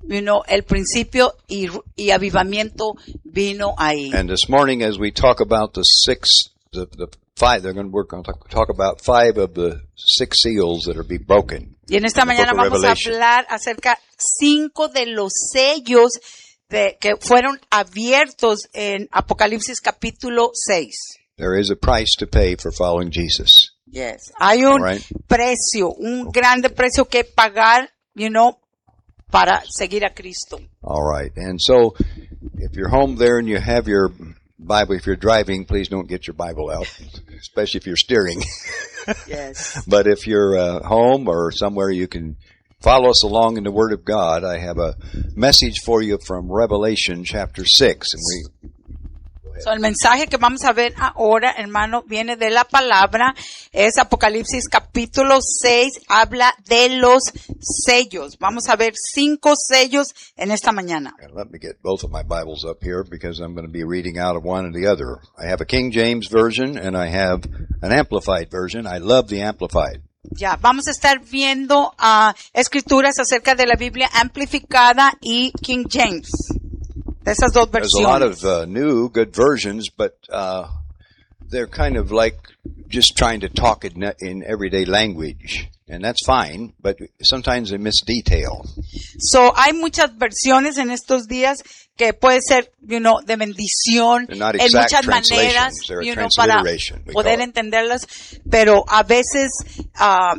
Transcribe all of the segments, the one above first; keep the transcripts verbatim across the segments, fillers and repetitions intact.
you know, el principio y, y avivamiento vino ahí. And this morning, as we talk about the six, the, the five, they're going to work on talk, talk about five of the six seals that are be broken. Y en esta mañana vamos a hablar acerca cinco de los sellos de, que fueron abiertos en Apocalipsis capítulo seis. There is a price to pay for following Jesus. Yes. Hay un right. precio, un grande precio que pagar, you know, para seguir a Cristo. All right. And so, if you're home there and you have your Bible, if you're driving, please don't get your Bible out, especially if you're steering. Yes. But if you're uh, home or somewhere you can follow us along in the Word of God, I have a message for you from Revelation chapter six. And we So, el mensaje que vamos a ver ahora, hermano, viene de la palabra, es Apocalipsis capítulo seis, habla de los sellos. Vamos a ver cinco sellos en esta mañana. And let me get both of my Bibles up here because I'm going to be reading out of one and the other. I have a King James version and I have an Amplified version. I love the Amplified. Ya, vamos a estar viendo uh, escrituras acerca de la Biblia amplificada y King James. De esas dos versiones. There's a lot of uh, new, good versions, but uh, they're kind of like just trying to talk in, in everyday language. And that's fine, but sometimes they miss detail. So, hay muchas versiones en estos días que puede ser, you know, de bendición en muchas maneras, you know, para poder entenderlas, pero a veces uh,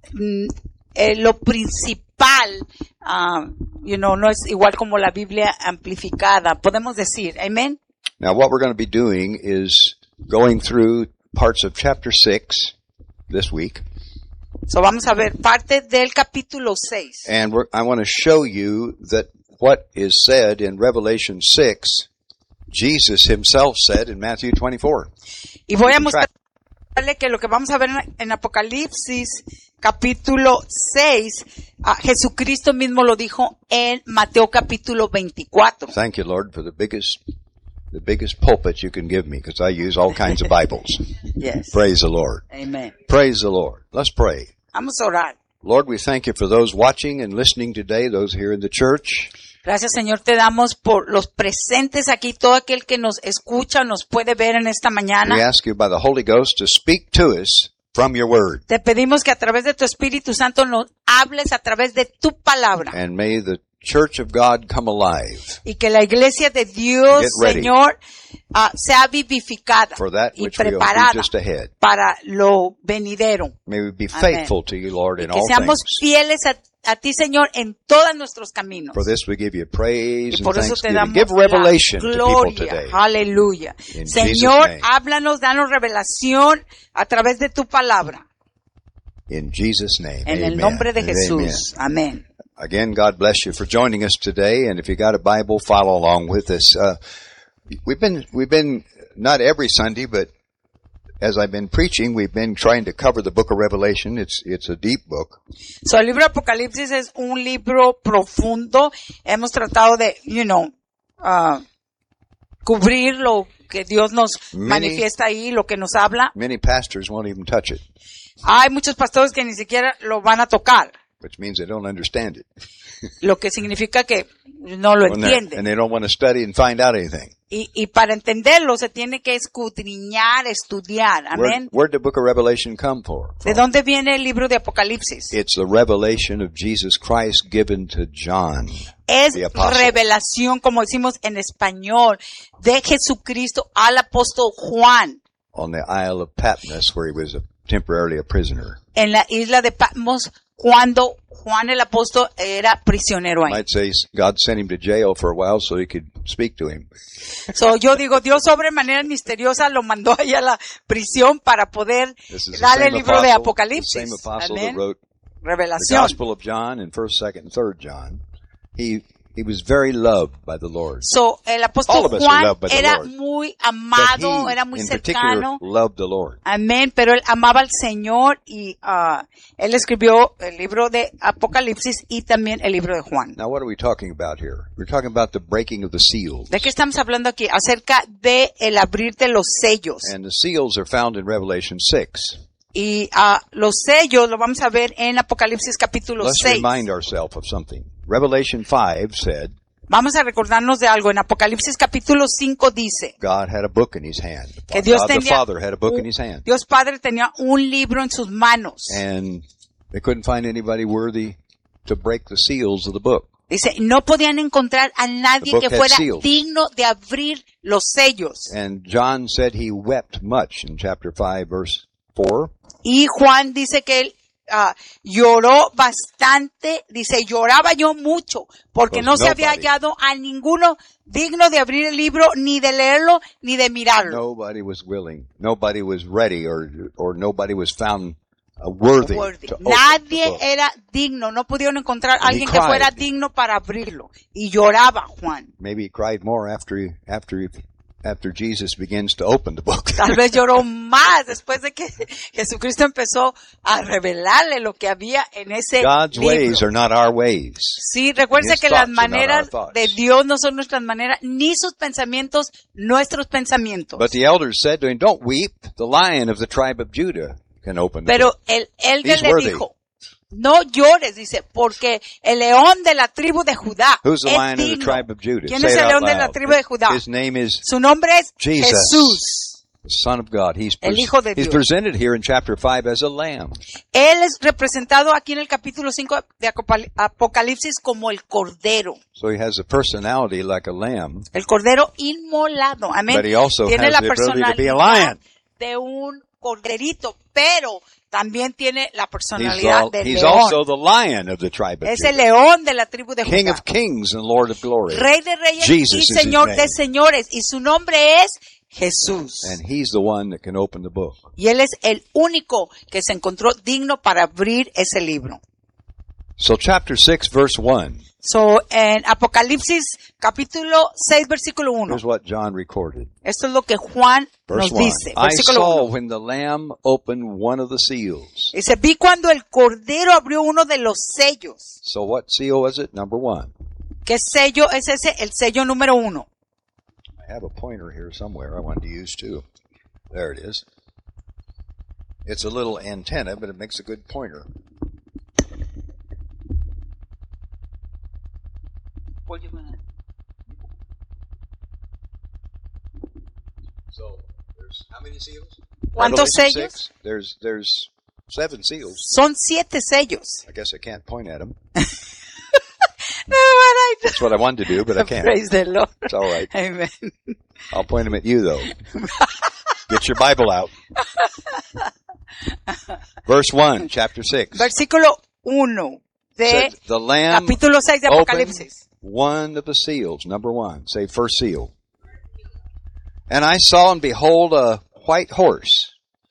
eh, lo principal, uh, you know, no es igual como la Biblia amplificada, podemos decir, amen. Now, what we're going to be doing is going through parts of chapter six this week. So, vamos a ver parte del capítulo seis. And we're, I want to show you that what is said in Revelation six, Jesus himself said in Matthew twenty-four. Y voy a mostrarle que lo que vamos a ver en Apocalipsis capítulo seis, uh, Jesucristo mismo lo dijo en Mateo capítulo veinticuatro. Thank you, Lord, for the biggest the biggest pulpit you can give me, because I use all kinds of Bibles. Yes. Praise the Lord. Amen. Praise the Lord. Let's pray. Vamos a orar. Lord, we thank you for those watching and listening today, those here in the church. Gracias, Señor, te damos por los presentes aquí, todo aquel que nos escucha, nos puede ver en esta mañana. We ask you by the Holy Ghost to speak to us from your word. Te pedimos que a través de tu Espíritu Santo nos hables a través de tu palabra. And may the Church of God come alive. Y que la iglesia de Dios, Señor, uh, sea vivificada for that y which we preparada will be just ahead. Para lo venidero. May we be Amen. faithful to you, Lord, in y que all seamos things. fieles a, a ti, Señor, en todos nuestros caminos. For this we give you praise y por and eso te thanksgiving. damos Give revelation la to people gloria. today. Aleluya. In Señor, Jesus' name. háblanos, danos revelación a través de tu palabra. In Jesus' name. En Amen. el nombre de And Jesús. Amén. Again, God bless you for joining us today. And if you got a Bible, follow along with us. Uh, we've been, we've been, not every Sunday, but as I've been preaching, we've been trying to cover the book of Revelation. It's, it's a deep book. So, el libro de Apocalipsis es un libro profundo. Hemos tratado de, you know, uh, cubrir lo que Dios nos Many, manifiesta ahí, lo que nos habla. Many pastors won't even touch it. Hay muchos pastores que ni siquiera lo van a tocar. Which means they don't understand it. Lo que significa que no lo entienden. And they don't want to study and find out anything. Y, y para entenderlo se tiene que escudriñar, estudiar. Amén. Where, where'd the book of Revelation come for? ¿De dónde viene el libro de Apocalipsis? It's the revelation of Jesus Christ given to John. Es revelación, como decimos en español, de Jesucristo al apóstol Juan. On the Isle of Patmos, where he was a, temporarily a prisoner. En la isla de Patmos, cuando Juan el apóstol era prisionero ahí. Might say God sent him to jail for a while so he could speak to him. So, yo digo, Dios sobre manera misteriosa lo mandó ahí a la prisión para poder darle el libro de Apocalipsis. The same apostle that Amén. wrote Revelación. the Gospel of John in first, second, and third John. He He was very loved by the Lord. So, el apóstol All of us are Juan loved by the era Lord. muy But amado, he, era muy in cercano. particular, loved the Lord. Amén, pero él amaba al Señor y uh, él escribió el libro de Apocalipsis y también el libro de Juan. Now, what are we talking about here? We're talking about the breaking of the seals. ¿De qué estamos hablando aquí? Acerca de el abrir de los sellos. And the seals are found in Revelation six. Y uh, los sellos lo vamos a ver en Apocalipsis capítulo Let's seis. remind ourselves of something. Revelation five said, vamos a recordarnos de algo. En Apocalipsis capítulo cinco dice God had a book in his hand. que Dios God the tenía Father had a book un, in his hand. Dios Padre tenía un libro en sus manos. And they couldn't find anybody worthy to break the seals of the book. Dice, no podían encontrar a nadie que fuera seals. digno de abrir los sellos. And John said he wept much in chapter five, verse four. Y Juan dice que él uh, lloró bastante, dice, lloraba yo mucho, porque Because no se había nobody- hallado a ninguno digno de abrir el libro, ni de leerlo, ni de mirarlo. Nobody was willing. Nobody was ready, or or nobody was found uh, worthy, Worthy. to open the Nadie book. era digno, no pudieron encontrar a And he alguien que fuera cried. digno para abrirlo. Y lloraba Juan. Maybe he cried more after he, after he, after Jesus begins to open the book. Tal vez lloró más después de que Jesucristo empezó a revelarle lo que había en ese God's libro. ways are not our ways. Sí, recuerde His que las thoughts are not maneras our thoughts. de Dios no son nuestras maneras, ni sus pensamientos, nuestros pensamientos. But the elders said to him, "Don't weep. The Lion of the tribe of Judah can open the Pero book." el elder He's le worthy. dijo, no llores, dice, porque el león de la tribu de Judá Who's the es Lion of the digno. tribe of Judah? ¿Quién Say es it el out león de la loud. tribu de Judá? His name is Su nombre es Jesus. Jesús. the Son of God. He's, El pres- Hijo de he's Dios. presented here in chapter five as a lamb. Él es representado aquí en el capítulo cinco de Acopal- Apocalipsis como el cordero. So he has a personality like a lamb. El cordero inmolado. Amén. But he also Tiene has la the ability to be a personalidad lion. de un corderito, pero también tiene la He's, personalidad al- del he's león. also the Lion of the tribe of Es el Judah. león de la tribu de King Judá. of kings and Lord of glory. Rey de reyes Jesus y is his Señor name. de señores. Y su nombre es Jesús. And he's the one that can open the book. Y él es el único que se encontró digno para abrir ese libro. So chapter six, verse one. So, en Apocalipsis capítulo seis, versículo uno. Here's what John recorded. Esto es lo que Juan Verse nos one. dice. I Versículo saw uno. when the Lamb opened one of the seals. Dice, vi cuando el cordero abrió uno de los sellos. So what seal was it? Number one. ¿Qué sello es ese? El sello número uno. I have a pointer here somewhere I wanted to use too. There it is. It's a little antenna, but it makes a good pointer. So there's how many seals? ¿Cuántos Revelation sellos? six. There's there's seven seals. Son siete sellos. I guess I can't point at them. No, but That's what I wanted to do, but I I can't. Praise the Lord. It's all right. Amen. I'll point them at you though. Get your Bible out. Verse one, chapter six. Versículo uno de Said, the Lamb capítulo seis de opened Apocalipsis. one of the seals. Number one. Say first seal. And I saw and behold a white horse.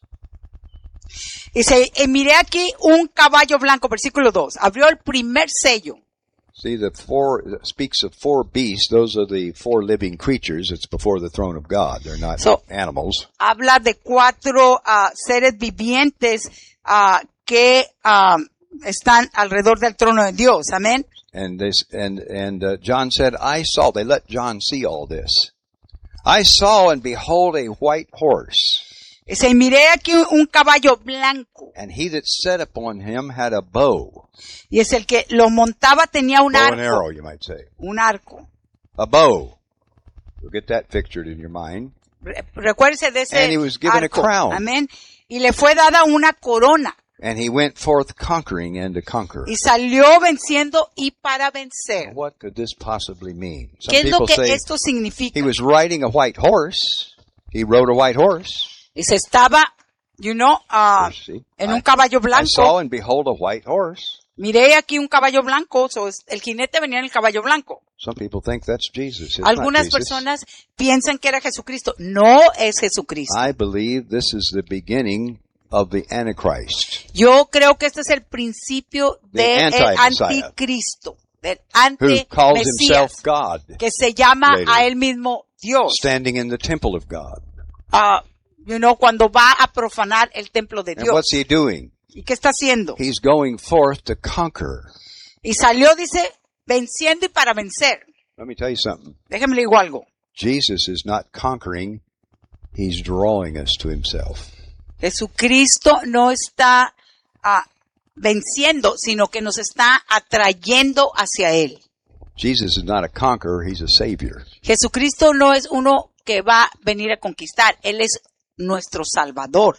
Dice, y miré aquí un caballo blanco, versículo dos. Abrió el primer sello. See, the four it speaks of four beasts. Those are the four living creatures. It's before the throne of God. They're not So- animals. Habla de cuatro ah, seres vivientes ah, que ah, están alrededor del trono de Dios. Amén. And this, and and uh, John said, I saw. They let John see all this. I saw and behold a white horse, Dice, y miré aquí un caballo blanco. and he that sat upon him had a bow, Y es el que lo montaba, tenía un bow and arco. arrow, you might say, Un arco. a bow. You'll get that pictured in your mind. Re- Recuérdese de ese And he was given a arco. crown. Amén. Y le fue dada una corona. And he went forth conquering and to conquer. Y salió venciendo y para vencer. What could this possibly mean? Some ¿Qué es lo people que say esto significa? he was riding a white horse. He rode a white horse. Y se estaba, you know, ah, See? en I- un caballo I saw blanco. and behold a white horse. Miré aquí un caballo blanco. So es- el jinete venía en el caballo blanco. Some people think that's Jesus. It's not Algunas Jesus. personas piensan que era Jesucristo. No es Jesucristo. I believe this is the beginning of the Antichrist, Yo creo que este es el principio The del anti-Messiah. anticristo, del who calls himself anti-mesías, God, que se llama later. a él mismo Dios. standing in the temple of God. Ah, you know, cuando va a profanar el templo de And Dios. what's he doing? ¿Y qué está haciendo? He's going forth to conquer. Y salió, dice, venciendo y para vencer. Let me tell you something. Déjeme le digo algo. Jesus is not conquering. He's drawing us to himself. Jesucristo no está ah, venciendo, sino que nos está atrayendo hacia Él. Jesus is not a conqueror, he's a savior. Jesucristo no es uno que va a venir a conquistar, Él es nuestro Salvador.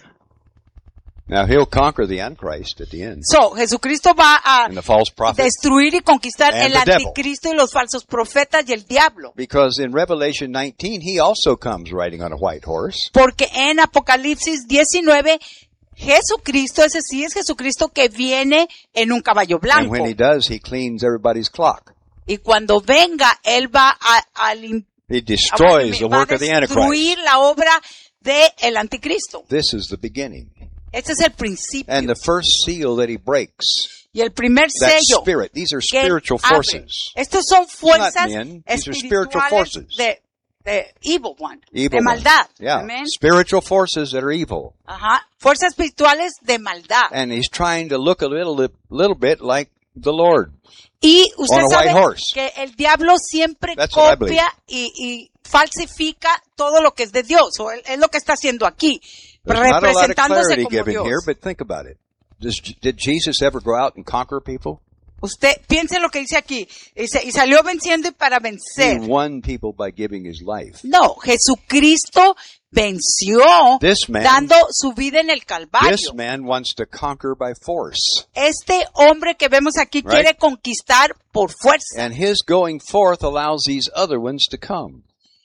Now he'll conquer the Antichrist at the end. So, Jesucristo va a and the false prophet, destruir y conquistar and el the devil. anticristo y los falsos profetas y el diablo. Because in Revelation nineteen, he also comes riding on a white horse. Porque en Apocalipsis diecinueve, Jesucristo, ese sí es Jesucristo que viene en un caballo And blanco. when he does, he cleans everybody's clock. Y cuando venga, Él va a, a, lim- He destroys the va a work of the Antichrist. destruir la obra del anticristo. This is the beginning. Este es el principio. And the first seal that he breaks, Y el primer that sello spirit, these are que él spiritual abre. forces. Estos son fuerzas men. These are spiritual espirituales forces. de, de evil one, Evil de ones. maldad. Yeah. Amén. Spiritual forces that are evil. Ajá. Fuerzas espirituales de maldad. And he's trying to look a little, little bit like the Lord. Y usted on a sabe white horse. que el diablo siempre That's what I believe. copia y, y falsifica todo lo que es de Dios. O él- es lo que está haciendo aquí. There's not a lot of Representándose clarity como given Dios. here, but think about it. Does, did Jesus ever go out and conquer people? Usted piense lo que dice aquí. Dice, y salió venciendo y para He vencer. won people by giving his life. No, Jesucristo venció This man- dando su vida en el This Calvario. man wants to conquer by force. Este hombre que vemos aquí Right. quiere conquistar por fuerza. And his going forth allows these other ones to come.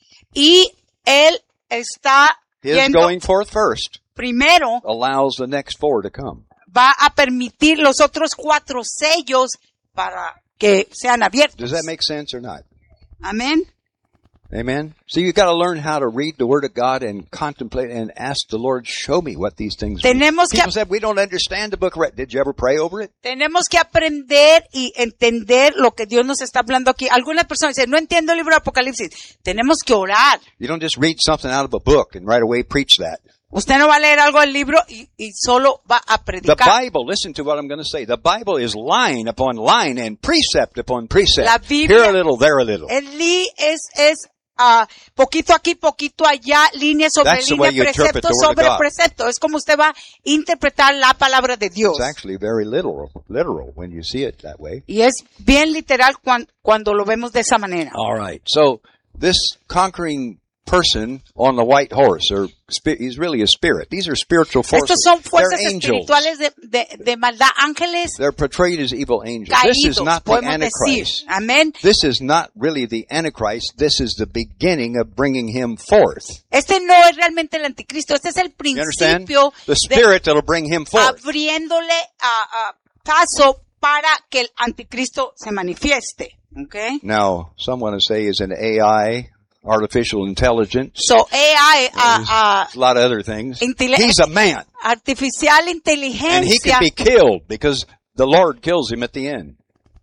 Y él está His yendo going forth first primero, allows the next four to come. va a permitir los otros cuatro sellos para que sean abiertos. Does that make sense or not? Amén. Amen. So you got to learn how to read the Word of God and contemplate and ask the Lord, show me what these things mean. Tenemos que- People said we don't understand the book. Right? Did you ever pray over it? Tenemos que aprender y entender lo que Dios nos está hablando aquí. Algunas personas dicen, no entiendo el libro de Apocalipsis. Tenemos que orar. You don't just read something out of a book and right away preach that. Usted no va a leer algo del libro y, y solo va a The predicar. Bible, listen to what I'm going to say. The Bible is line upon line and precept upon precept. La Biblia- Here a little, there a little. El li es, es ah, poquito aquí, poquito allá, línea sobre That's the way línea, you interpret precepto the word of sobre God. precepto. Es como usted va a interpretar la palabra de Dios. It's actually very literal, literal when you see it that way. Y es bien literal cuan- cuando lo vemos de esa manera. All right. So this conquering person on the white horse, or spi- he's really a spirit. These are spiritual forces. Estos son fuerzas They're angels. espirituales de, de, de maldad, ángeles They're portrayed as evil angels. This is caídos, not the podemos decir. Antichrist. Amén. This is not really the Antichrist. This is the beginning of bringing him forth. Este no es realmente el anticristo, este es el You understand? principio The de spirit that'll bring him forth. abriéndole a, a paso para que el anticristo se manifieste. Okay? Now, someone will say is an A I, artificial intelligence, So A I, There's a a lot of other things. Intele- He's a man. artificial And he inteligencia, can be killed because the Lord kills him at the end.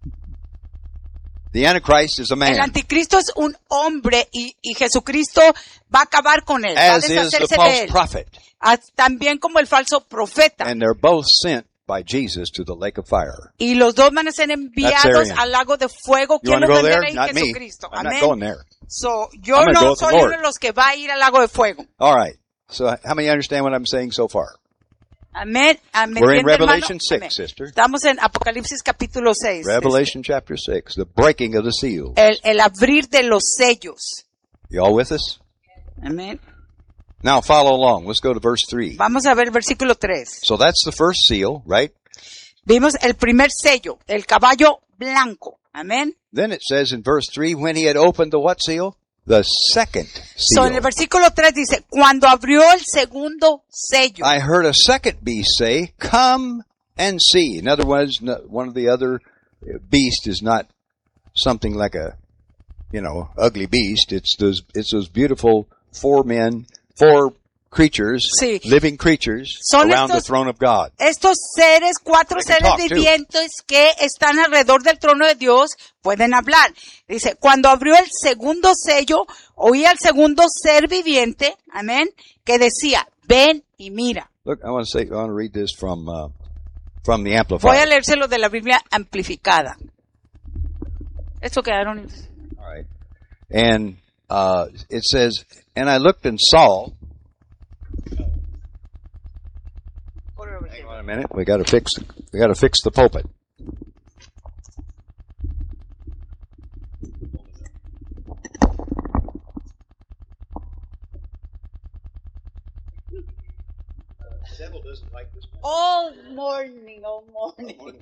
The Antichrist is a el man, anticristo es un hombre y, y Jesucristo va a acabar con él, va a as is the deshacerse de false él. prophet. Ah, también como el falso profeta. And they're both sent by Jesus to the lake of fire. Y los dos van a ser enviados That's Arian. al lago de fuego. You ¿Quién want to los go there? mandará ahí? Not me. Jesucristo. I'm not Amén. going there. So, yo I'm gonna go no with the soy Lord. uno de los que va a ir al lago de fuego. All right. So how many understand what I'm saying so far? Amén. Amén. We're in ¿Entiende, hermano? Revelation six, Amén. sister. Estamos en Apocalipsis capítulo seis. Revelation chapter six, the breaking of the seal. El, el abrir de los sellos. You all with us? Amén. Now follow along. Let's go to verse three. Vamos a ver el versículo tres. So that's the first seal, right? Vimos el primer sello, el caballo blanco. Amén. Then it says in verse three, when he had opened the what seal? The second So, en el seal. versículo tres dice, cuando abrió el segundo sello. I heard a second beast say, come and see. In other words, no- one of the other beast is not something like a, you know, ugly beast. It's those, it's those beautiful four men, four creatures, Sí. living creatures Son around the estos- throne of God. Estos seres, cuatro They can seres talk, too. vivientes que están alrededor del trono de Dios, pueden hablar. Dice, cuando abrió el segundo sello, oí al segundo ser viviente, amén, que decía, ven y mira. Look, I want to say, I want to read this from, uh, from the Voy a Amplified. leérselo de la Biblia amplificada. Esto quedaron. All right. And, uh, it says, and I looked and saw, hang on a minute. We got to fix. We got to fix the pulpit. Devil doesn't like this. All morning, all morning.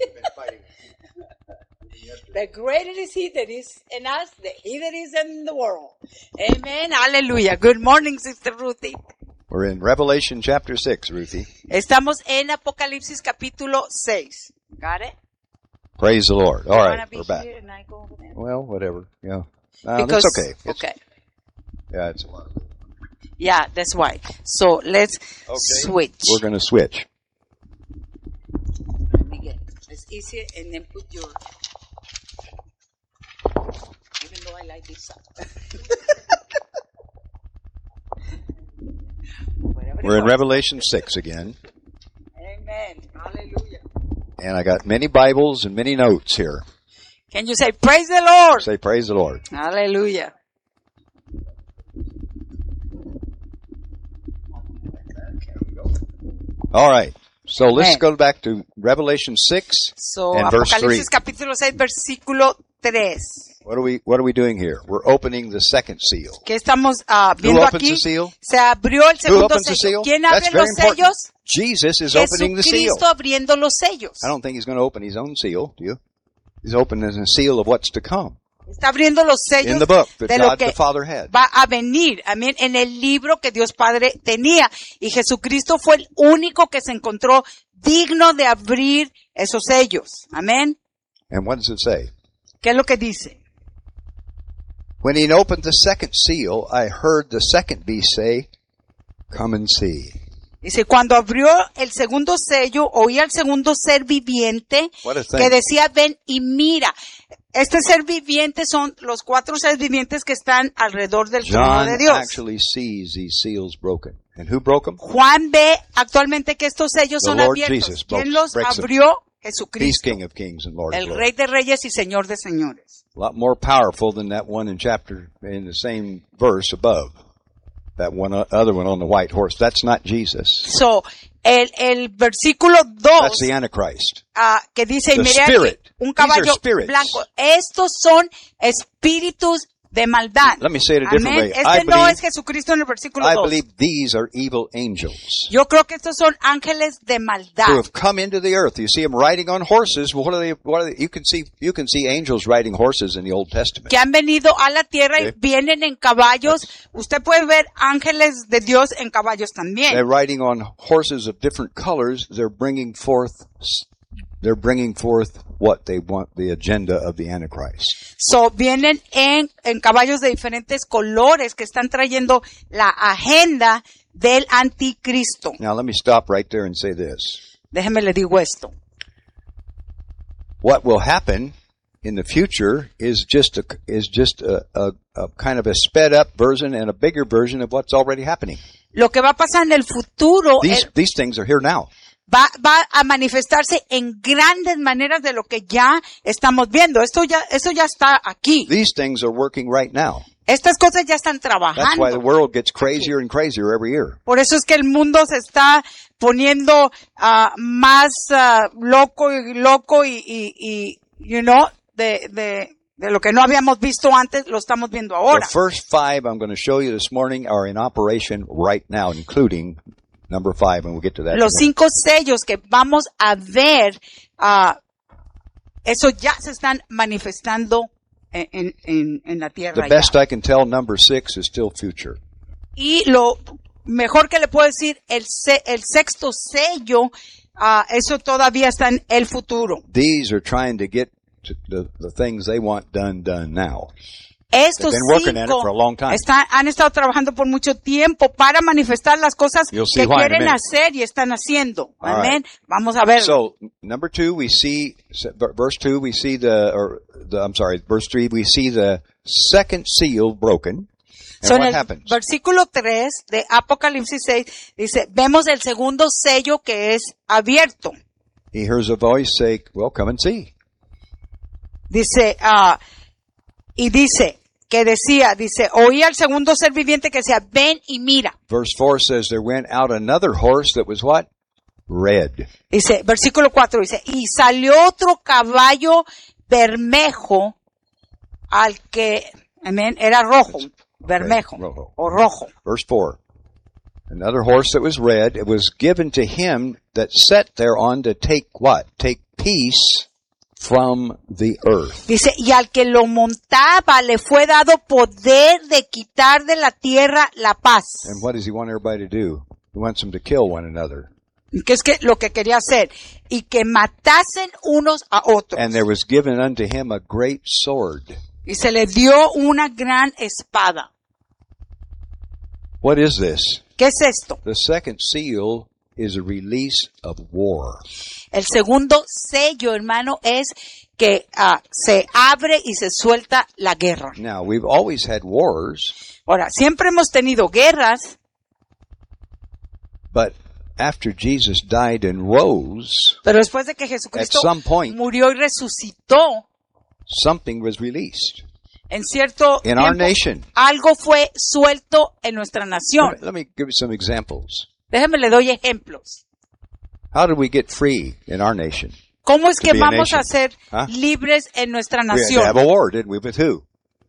The greater is He that is in us, the He that is in the world. Amen. Hallelujah. Good morning, Sister Ruthie. We're in Revelation chapter six, Ruthie. Estamos en Apocalipsis capítulo seis. Got it? Praise the Lord. All right, we're back. Well, whatever. Yeah. Uh, because, that's okay. It's, okay. Yeah, it's a lot. Yeah, that's why. So let's okay. switch. We're going to switch. Let me get it's easier and then put your. Even though I like this side. We're in Revelation six again. Amen. Hallelujah. And I got many Bibles and many notes here. Can you say, praise the Lord? Say, praise the Lord. Hallelujah. All right. So let's Amen. go back to Revelation six so, and verse three. Apocalipsis capítulo seis, versículo tres. What are we What are we doing here? We're opening the second seal. ¿Qué estamos uh, Who viendo opens aquí? the seal? Se abrió el Who segundo opens the sello. seal? ¿Quién That's abre very los important. sellos? Jesus is opening the seal. Jesucristo abriendo los sellos. I don't think he's going to open his own seal, do you? He's opening a seal of what's to come. Está abriendo los sellos In the book that de lo God que the Father had. va a venir. Amén. En el libro que Dios Padre tenía. Y Jesucristo fue el único que se encontró digno de abrir esos sellos. Amén. And what does it say? ¿Qué es lo que dice? When he opened the second seal, I heard the second beast say, "Come and see." Dice, cuando abrió el segundo sello, oí al segundo ser viviente What a thing. que decía, ven y mira. Este ser viviente son los cuatro seres vivientes que están alrededor del trono John de Dios. actually sees these seals broken. And who broke them? Juan ve actualmente que estos sellos The son Lord abiertos. Jesus broke- ¿Quién los breaks them. abrió? He's Jesucristo, King of kings and Lord of el lords. Rey de Reyes y Señor de Señores. A lot more powerful than that one in chapter, in the same verse above. That one, uh, other one on the white horse. That's not Jesus. So, el, el versículo That's dos, the Antichrist. uh, que dice, y The mira aquí, spirit. un These are caballo spirits. blanco. Estos son espíritus de maldad. Let me say it a different Amén. way. Este I no believe- es Jesucristo en el versículo I dos. believe these are evil angels Yo creo que estos son ángeles de maldad. who have come into the earth. You see them riding on horses. Well, what are they? What are they? You can see you can see angels riding horses in the Old Testament. Que han venido a la tierra y Okay. vienen en caballos. Usted puede ver ángeles de Dios en caballos también. They're riding on horses of different colors. They're bringing forth. They're bringing forth what they want, the agenda of the Antichrist. So, vienen en, en caballos de diferentes colores que están trayendo la agenda del anticristo. Now, let me stop right there and say this. Déjeme le digo esto. What will happen in the future is just a, is just a, a, a kind of a sped up version and a bigger version of what's already happening. Lo que va a pasar en el futuro These, el- these things are here now. va, va a manifestarse en grandes maneras de lo que ya estamos viendo. Esto ya, esto ya está aquí. These things are working right now. Estas cosas ya están That's why the trabajando. world gets crazier and crazier every year. Por eso es que el mundo se está poniendo ah, más ah, loco y loco y, y, y you know, de, de, de lo que no habíamos visto antes, lo estamos viendo The ahora. first five I'm going to show you this morning are in operation right now, including number five, and we'll get to that. in a Los minute. cinco sellos que vamos a ver, ah, eso ya se están manifestando en, en, en, en la tierra. The ya. best I can tell, number six is still future. Y lo mejor que le puedo decir, el, se- el sexto sello, ah, eso todavía está en el futuro. These are trying to get to the, the things they want done, done now. Estos They've been working at it cinco for a long time. están- han estado trabajando por mucho tiempo para manifestar las cosas You'll see que why in a quieren minute. hacer y están haciendo. All Amén. Vamos a ver. So, number two, we see, verse two, we see the, or the, I'm sorry, verse three, we see the second seal broken. And So, en what el happens? versículo tres de Apocalipsis seis dice, vemos el segundo sello que es abierto. He hears a voice say, well, come and see. Dice, ah, y dice, que decía, dice, oí al segundo ser viviente que decía, ven y mira. Verse four says there went out another horse that was what? red. Dice, versículo cuatro dice, y salió otro caballo bermejo al que, amén, era rojo, bermejo, Red, rojo. o rojo. Verse four. Another horse that was red, it was given to him that sat thereon to take what? Take peace from the earth. Dice, y al que lo montaba le fue dado poder de quitar de la tierra la paz. And what does he want everybody to do? He wants them to kill one another. Que es que lo que quería hacer, y que matasen unos a otros. And there was given unto him a great sword. Y se le dio una gran espada. What is this? ¿Qué es esto? The second seal is a release of war. El segundo sello, hermano, es que uh, se abre y se suelta la guerra. Now, we've always had wars. Ahora, siempre hemos tenido guerras. But after Jesus died and rose, pero después de que Jesucristo at some point, murió y resucitó, something was released. En cierto in tiempo, our nation. algo fue suelto en nuestra nación. Let me, let me give you some examples. Déjeme le doy ejemplos. How did we get free in our nation? ¿Cómo es To que be a vamos nation? a ser Huh? libres en nuestra We had to nación? have a war, didn't we? With who?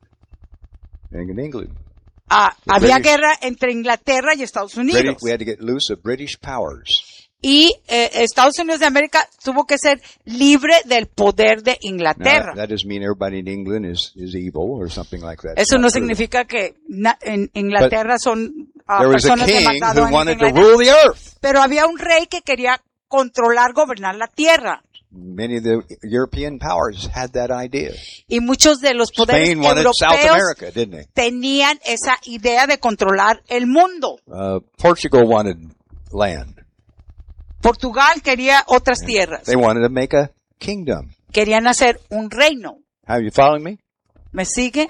In England. Ah, The había British- guerra entre Inglaterra y Estados Unidos. British, we had to get loose of British powers. Y eh, Estados Unidos de América tuvo que ser libre del poder de Now, Inglaterra. that doesn't mean everybody in England is, is evil or something like that. Eso It's no not true. significa que na- en Inglaterra son ah, There was a personas de king malvado who en wanted to Inglaterra. rule the earth. Pero había un rey que quería controlar, gobernar la tierra. Many of the European powers had that idea. Y muchos de los poderes Spain wanted South europeos America, didn't they? tenían esa idea de controlar el mundo. Uh, Portugal wanted land. Portugal quería otras tierras. They wanted to make a kingdom. Querían hacer un reino. Are you following me? ¿Me sigue?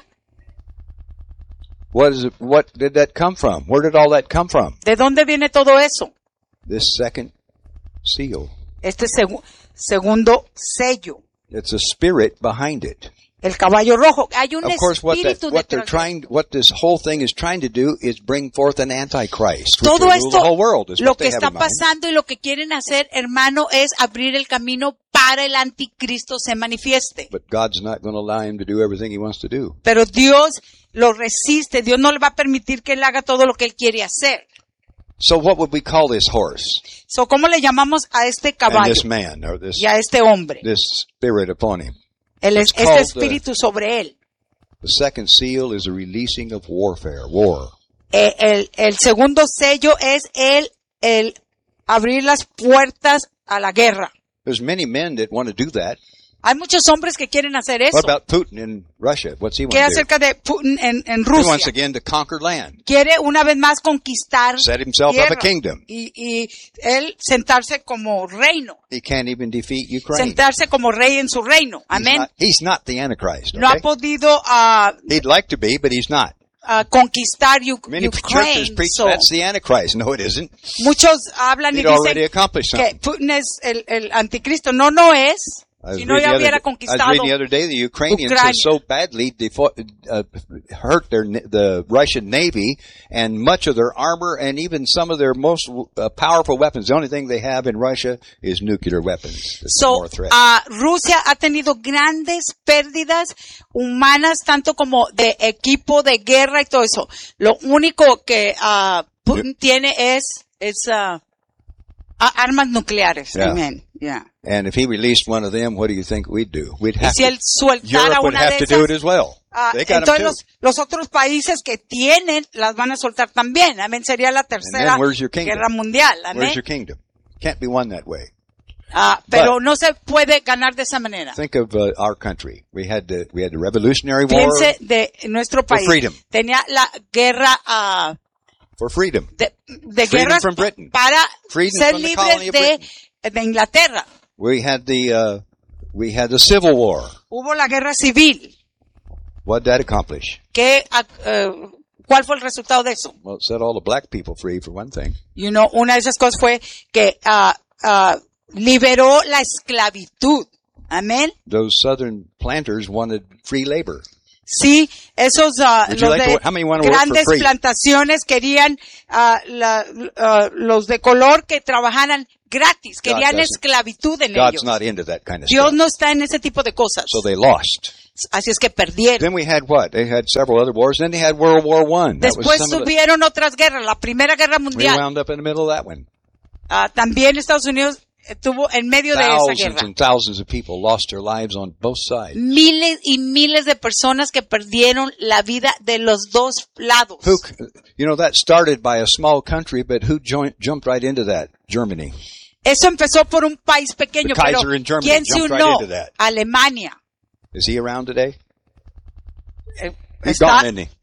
What is it, what did that come from? Where did all that come from? ¿De dónde viene todo eso? This second seal. Este segu- segundo sello. It's a spirit behind it. El caballo rojo. Hay un Of course, what, that, espíritu what they're detrás de- trying, what this whole thing is trying to do is bring forth an antichrist, which Todo will rule the esto, whole world. Is lo what que they have está in mind. pasando y lo que quieren hacer, hermano, es abrir el camino para el anticristo se manifieste. But God's not going to allow him to do everything he wants to do. Pero Dios lo resiste. Dios no le va a permitir que él haga todo lo que él quiere hacer. So what would we call this horse So, ¿cómo le llamamos a este and caballo this man or this y a este hombre? this spirit upon him? El, it's este called espíritu sobre él. The second seal is a releasing of warfare, war. Eh, el, el segundo sello es el, el abrir las puertas a la guerra. There's many men that want to do that. Hay muchos hombres que quieren hacer eso. What about Putin in Russia? What's he want ¿Qué to do? acerca de Putin en, en He wants Rusia? again to conquer land, Quiere una vez más conquistar set himself up tierra a kingdom. y, y él sentarse como reino, He can't even defeat Ukraine. sentarse como rey en su reino. He's Amén. not, he's not the Antichrist. No ha Okay? podido ah, He'd like to be, but he's not. ah, conquistar U- Many churches Ukraine. preach So, that's the Antichrist. No, it isn't. muchos hablan y He'd already dicen accomplished que something. Putin es el, el anticristo. No, no es. I was Si no, reading ya the hubiera other- I was conquistado. reading the other day the Ukrainians Ucrania. have so badly defo- uh, hurt their na- the Russian Navy and much of their armor and even some of their most uh, powerful weapons. The only thing they have in Russia is nuclear weapons. It's So, more threat. ah, Rusia ha tenido grandes pérdidas humanas, tanto como de equipo de guerra y todo eso. Lo único que ah, Putin tiene es, es ah, a- armas nucleares. Yeah. Amen. Yeah. And if he released one of them, what do you think we'd do? We'd Y have si to. él soltara Europe would una have de to do it esas, as well. ah, They got 'em entonces too. los, los otros países que tienen las van a soltar también. Amén. Sería la tercera where's your kingdom? guerra mundial. Where's Amén. your kingdom? Can't be won that way. Ah, pero no se puede ganar de esa manera. Think of uh, our country. We had the we had the Revolutionary War Piense de nuestro for país. freedom. Tenía la guerra ah, for freedom. de, de Freedom guerras from Britain. para Freedom ser from the libres colony of de, Britain. de Inglaterra. We had the uh, we had the Civil War. Hubo la guerra civil. What did that accomplish? ¿Qué, ah, eh, ¿Cuál fue el resultado de eso? Well, it set all the black people free for one thing. You know, una de esas cosas fue que ah, ah, liberó la esclavitud. Amén. Those southern planters wanted free labor. Sí, esos ah, Would you los like to de work- how many wanna work for grandes free? plantaciones querían ah, la- ah, los de color que trabajaran gratis, querían esclavitud en God's ellos. not into that kind of Dios stuff. no está en ese tipo de cosas. So they lost. Así es que perdieron. Then we had what? They had several other wars. Then they had World War One. That was Después some of the- tuvieron otras guerras, la Primera Guerra we Mundial. wound up in the middle of that one. Ah, también Estados Unidos estuvo en medio de esa Thousands guerra. and thousands of people lost their lives on both sides. Miles y miles de personas que perdieron la vida de los dos lados. Who, you know, that started by a small country, but who joined, jumped right into that? Germany. Eso empezó por un país pequeño, The pero Kaiser in Germany ¿quién se jumped right unió? into that. Alemania. Is he around today? Eh, He's está- gone, isn't he?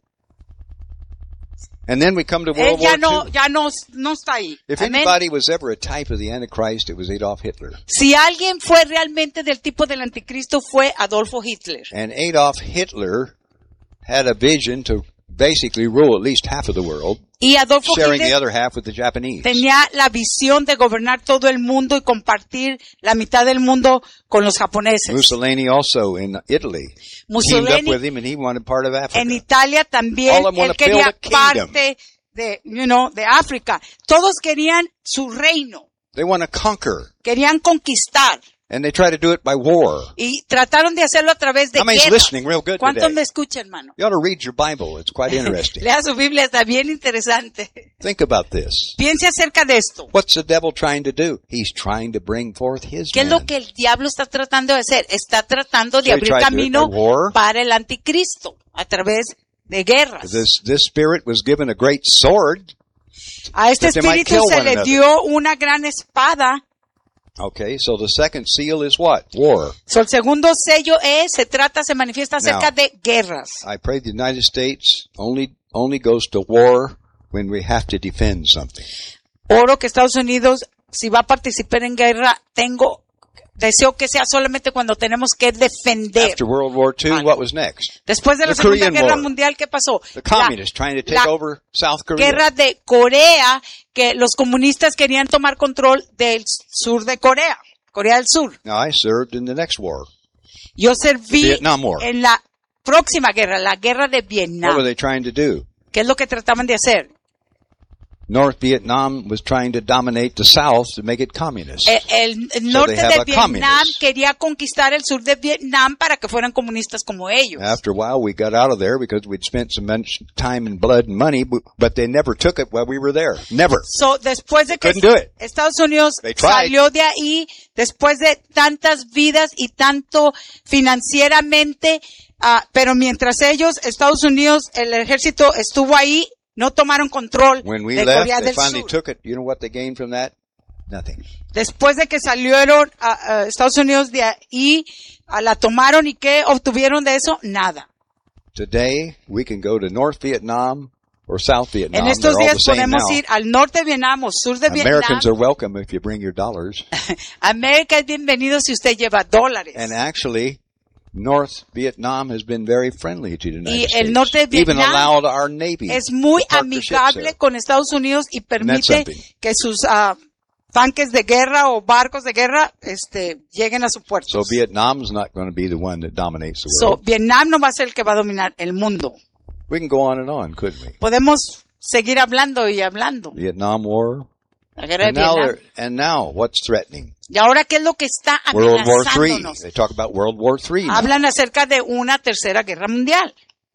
And then we come to Él World ya War no, Two. ya no, no está ahí. If Amén. anybody was ever a type of the Antichrist, it was Adolf Hitler. Si alguien fue realmente del tipo del anticristo fue Adolfo Hitler. And Adolf Hitler had a vision to basically rule at least half of the world, Y Adolfo sharing the Hitler other half with the Japanese. tenía la visión de gobernar todo el mundo y compartir la mitad del mundo con los japoneses. Mussolini also in Italy teamed up Mussolini with him, and he wanted part of Africa. en Italia también, All of them wanna él quería build a kingdom. parte de, you know, de África. Todos querían su reino, They want to conquer, querían conquistar. and they try to do it by war. Y trataron de hacerlo a través de How many's guerra. listening real good ¿Cuántos today? me escuchan, hermano? You ought to read your Bible. It's quite interesting. Lea su Biblia, está bien interesante. Think about this. Piense acerca de esto. What's the devil trying to do? He's trying to bring forth his ¿Qué es man. lo que el diablo está tratando de hacer? Está tratando de So he abrir tried to do it camino by war. para el anticristo a través de guerras. This, this spirit was given a great sword. A este that they might espíritu kill se one le another. dio una gran espada. Okay, so the second seal is what? War. So, el segundo sello es, se trata, se manifiesta acerca Now, de guerras. I pray the United States only only goes to war when we have to defend something. Oro que Estados Unidos, si va a participar en guerra, tengo, deseo que sea solamente cuando tenemos que defender. After World War Two, what was next? Después de la The Segunda Korean Guerra War. Mundial, ¿qué pasó? The communists trying to take la over South Korea. guerra de Corea, que los comunistas querían tomar control del sur de Corea, Corea del Sur. Now, I served in the next war. Yo serví The Vietnam War. en la próxima guerra, la guerra de What were Vietnam. they trying to do? ¿Qué es lo que trataban de hacer? North Vietnam was trying to dominate the South to make it communist. Eh, El, el norte have de a Vietnam communist. quería conquistar el sur de Vietnam para que fueran comunistas como ellos. After a while, we got out of there because we'd spent some much time and blood and money, bu- but they never took it while we were there. Never. So, después de que Couldn't do it. Estados Unidos They tried. salió de ahí, después de tantas vidas y tanto financieramente, ah, pero mientras ellos, Estados Unidos, el ejército estuvo ahí, no tomaron control When we de left, Corea they del finally Sur. took it. You know what they gained from that? Nothing. Después de que salieron a, a Estados Unidos de ahí, a la tomaron y ¿qué obtuvieron de eso? Nada. Today, we can go to North Vietnam or South Vietnam. En estos They're all the días same podemos now. ir al norte de Vietnam o sur de Vietnam. Americans are welcome if you bring your dollars. América es bienvenido si usted lleva dólares. And actually, North Vietnam has been very friendly to the United Y States. el norte de Even Vietnam allowed our Navy es muy to park their ships amigable there. con Estados Unidos y permite something. que sus ah, tanques de guerra o barcos de guerra este, lleguen a su puerto. So Vietnam's not going to be the one that dominates the So, world. Vietnam no va a ser el que va a dominar el mundo. We can go on and on, couldn't we? Podemos seguir hablando y hablando. Vietnam War. La guerra de And now, Vietnam. they're- and now, what's threatening? Y ahora, ¿qué es lo que está World War Three. amenazándonos? They talk about World War Three now. Hablan acerca de una tercera guerra mundial.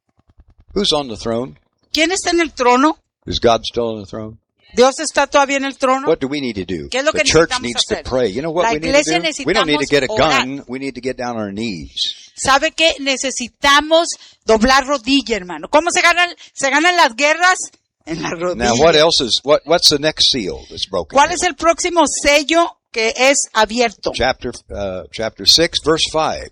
Who's on the throne? ¿Quién está en el trono? Is God still on the throne? ¿Dios está todavía en el trono? What do we need to do? ¿Qué es lo The que church necesitamos needs to hacer? pray. You know what La we need to iglesia do? We don't need to get a necesitamos gun. We need to get down on our knees. ¿Sabe qué? Necesitamos doblar rodilla, hermano. ¿Cómo se ganan, se ganan las guerras? En la rodilla. Now, what else is, what, what's the next seal that's broken? ¿Cuál here? es el próximo sello que es abierto? Chapter, uh, chapter six, verse five.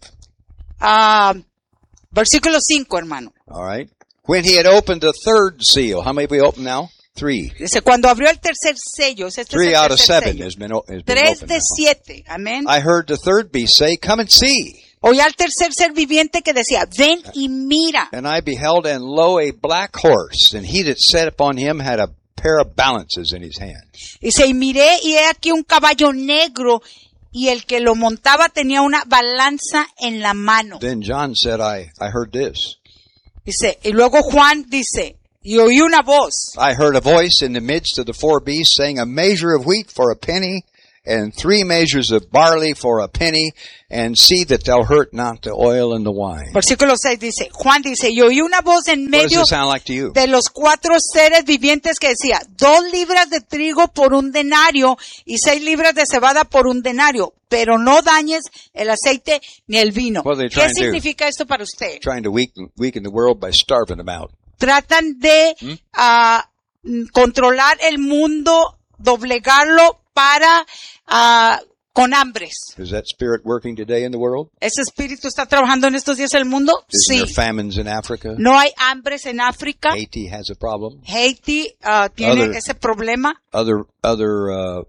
Ah, versículo cinco, hermano. All right. When he had opened the third seal, how many have we opened now? Three. Dice, cuando abrió el tercer sello, este Three es el out of tercer seven sello. has been, o- has been Tres opened de now. siete. Amén. I heard the third beast say, come and see. Oí al tercer ser viviente que decía, ven y mira. And I beheld, and lo, a black horse, and he that sat upon him had a pair of balances in his hand. Dice, y miré y he aquí un caballo negro y el que lo montaba tenía una balanza en la mano. Then John said, I, I heard this. Dice, y luego Juan dice, y oí una voz. I heard a voice in the midst of the four beasts saying, a measure of wheat for a penny, and three measures of barley for a penny, and see that thou hurt not the oil and the wine. Versículo seis dice, Juan dice, y oí una voz en What does medio this sound like to you? de los cuatro seres vivientes que decía, dos libras de trigo por un denario y seis libras de cebada por un denario, pero no dañes el aceite ni el vino. What are they ¿Qué trying to do? significa esto para usted? Trying to weaken, weaken the world by starving them out. Tratan de ¿Mm? uh, controlar el mundo, doblegarlo para uh, con hambres. Is that spirit working today in the world? ¿Ese espíritu está trabajando en estos días en el mundo? Isn't Sí. there famines in Africa? No hay hambres en África. Haiti has a problem. Haití uh, tiene Other- ese problema. Other other uh,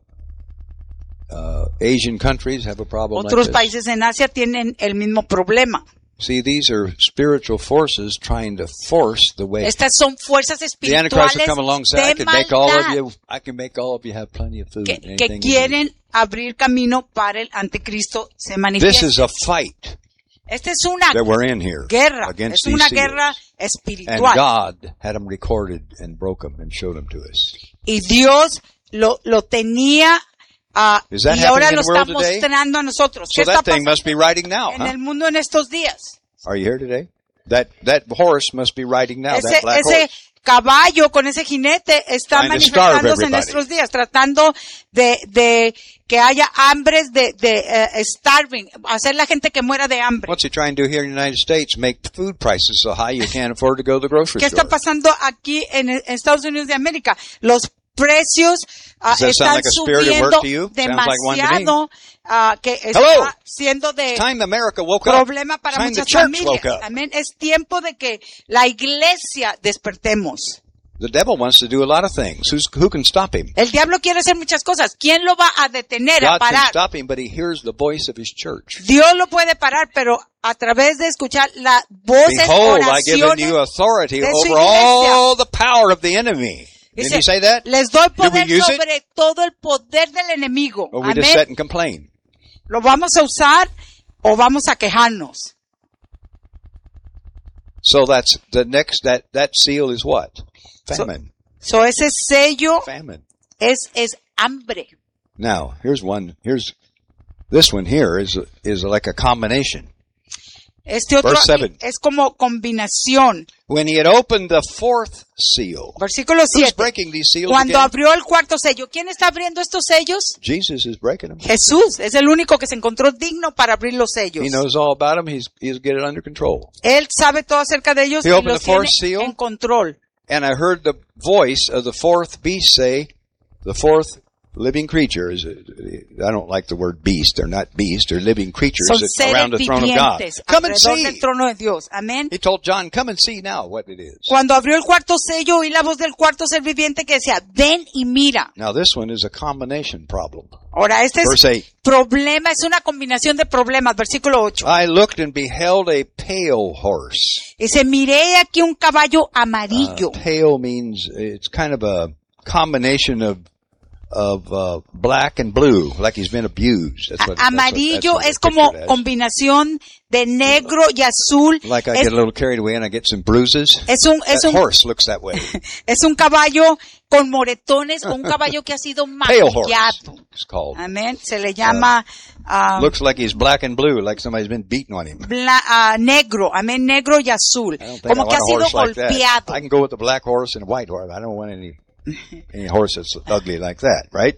uh, Asian countries have a problem Otros like this. países en Asia tienen el mismo problema. See, these are spiritual forces trying to force the way. Estas son fuerzas The Antichrist will espirituales come along and say, I de can make all of maldad you, I can make all of you have plenty of food. que, and que anything you need." quieren abrir camino para el anticristo se This manifieste. is a fight Esta es una that we're in here guerra, against es una these guerra seals. And espiritual. God had them recorded and broke them and showed them to us. Y Dios lo, lo tenía uh, Is that y ahora happening lo in the world está today? mostrando a nosotros. ¿Qué So está that thing pasando must be writing now, en huh? el mundo en estos días? Are you here today? That that horse must be riding now, Ese, that black ese horse. caballo con ese jinete está Trying to starve manifestándose en everybody. nuestros días, tratando de, de que haya hambres, de, de uh, starving, hacer la gente que muera de hambre. What's he trying to do here in the United States? Make the food prices so high you can't afford to go to the grocery ¿Qué está store. pasando aquí en, en Estados Unidos de América? Los precios uh, Does that sound están like a spirit at work subiendo to you? Sounds like one to me. demasiado, uh, que está Hello. siendo de Time America woke up. problema para Time the muchas church woke familias. up. Amén. Es tiempo de que la iglesia despertemos. The devil wants to do a lot of things. Who's, who can stop him? El diablo quiere hacer muchas cosas. ¿Quién lo va a detener, a God can parar? stop him, but he hears the voice of his church. Dios lo puede parar, pero a través de escuchar las voces, Behold, I give unto you oraciones. authority de su over iglesia. all the power of the enemy. Didn't Dice, he say that? les doy Did we poder use it? sobre todo el poder del enemigo. Or we just sit Amén. and complain? ¿Lo vamos a usar o vamos a quejarnos? So that's the next, that, that seal is what? Famine. So ese sello Famine. es, es hambre. Now, here's one, here's, this one here is, is like a combination. Este otro Verse aquí seven. es como combinación. When he had opened the fourth seal. Versículo Who's siete. breaking these seals Cuando again? abrió el cuarto sello, ¿quién está abriendo estos sellos? Jesus is breaking them. Jesús es el único que se encontró digno para abrir los sellos. He knows all about them. He's, he's get it under control. Él sabe todo acerca de ellos He y opened los the fourth tiene seal. en control. And I heard the voice of the fourth beast say, the fourth living creature is, I don't like the word beast. They're not beasts. They're living creatures Son that around seres the throne of God. vivientes Come and alrededor see. del trono de Dios. Amén. He told John, come and see now what it is. Cuando abrió el cuarto sello, oí la voz del cuarto ser viviente que decía, ven y mira. Now this one is a combination problem. Ahora, este es Verse eight. problema, es una combinación de problemas. Versículo ocho. I looked and beheld a pale horse. Dice, miré aquí un caballo amarillo. Uh, pale means it's kind of a combination of of uh, black and blue, like he's been abused. That's what, that's what- Amarillo that's what es I como pictured as. combinación de negro y azul. Like I es, get a little carried away and I get some bruises. es un, es That un, horse looks that way. es un caballo con moretones o un caballo que ha sido Pale horse. maquillado. It's called. Amén. Se le llama ah, Looks like he's black and blue, like somebody's been beating on him. bla- ah, negro. Amén. Negro y azul. I don't think Como I que ha want a sido horse like that. golpeado. I can go with a black horse and a white horse. I don't want any any horse that's ugly like that, right?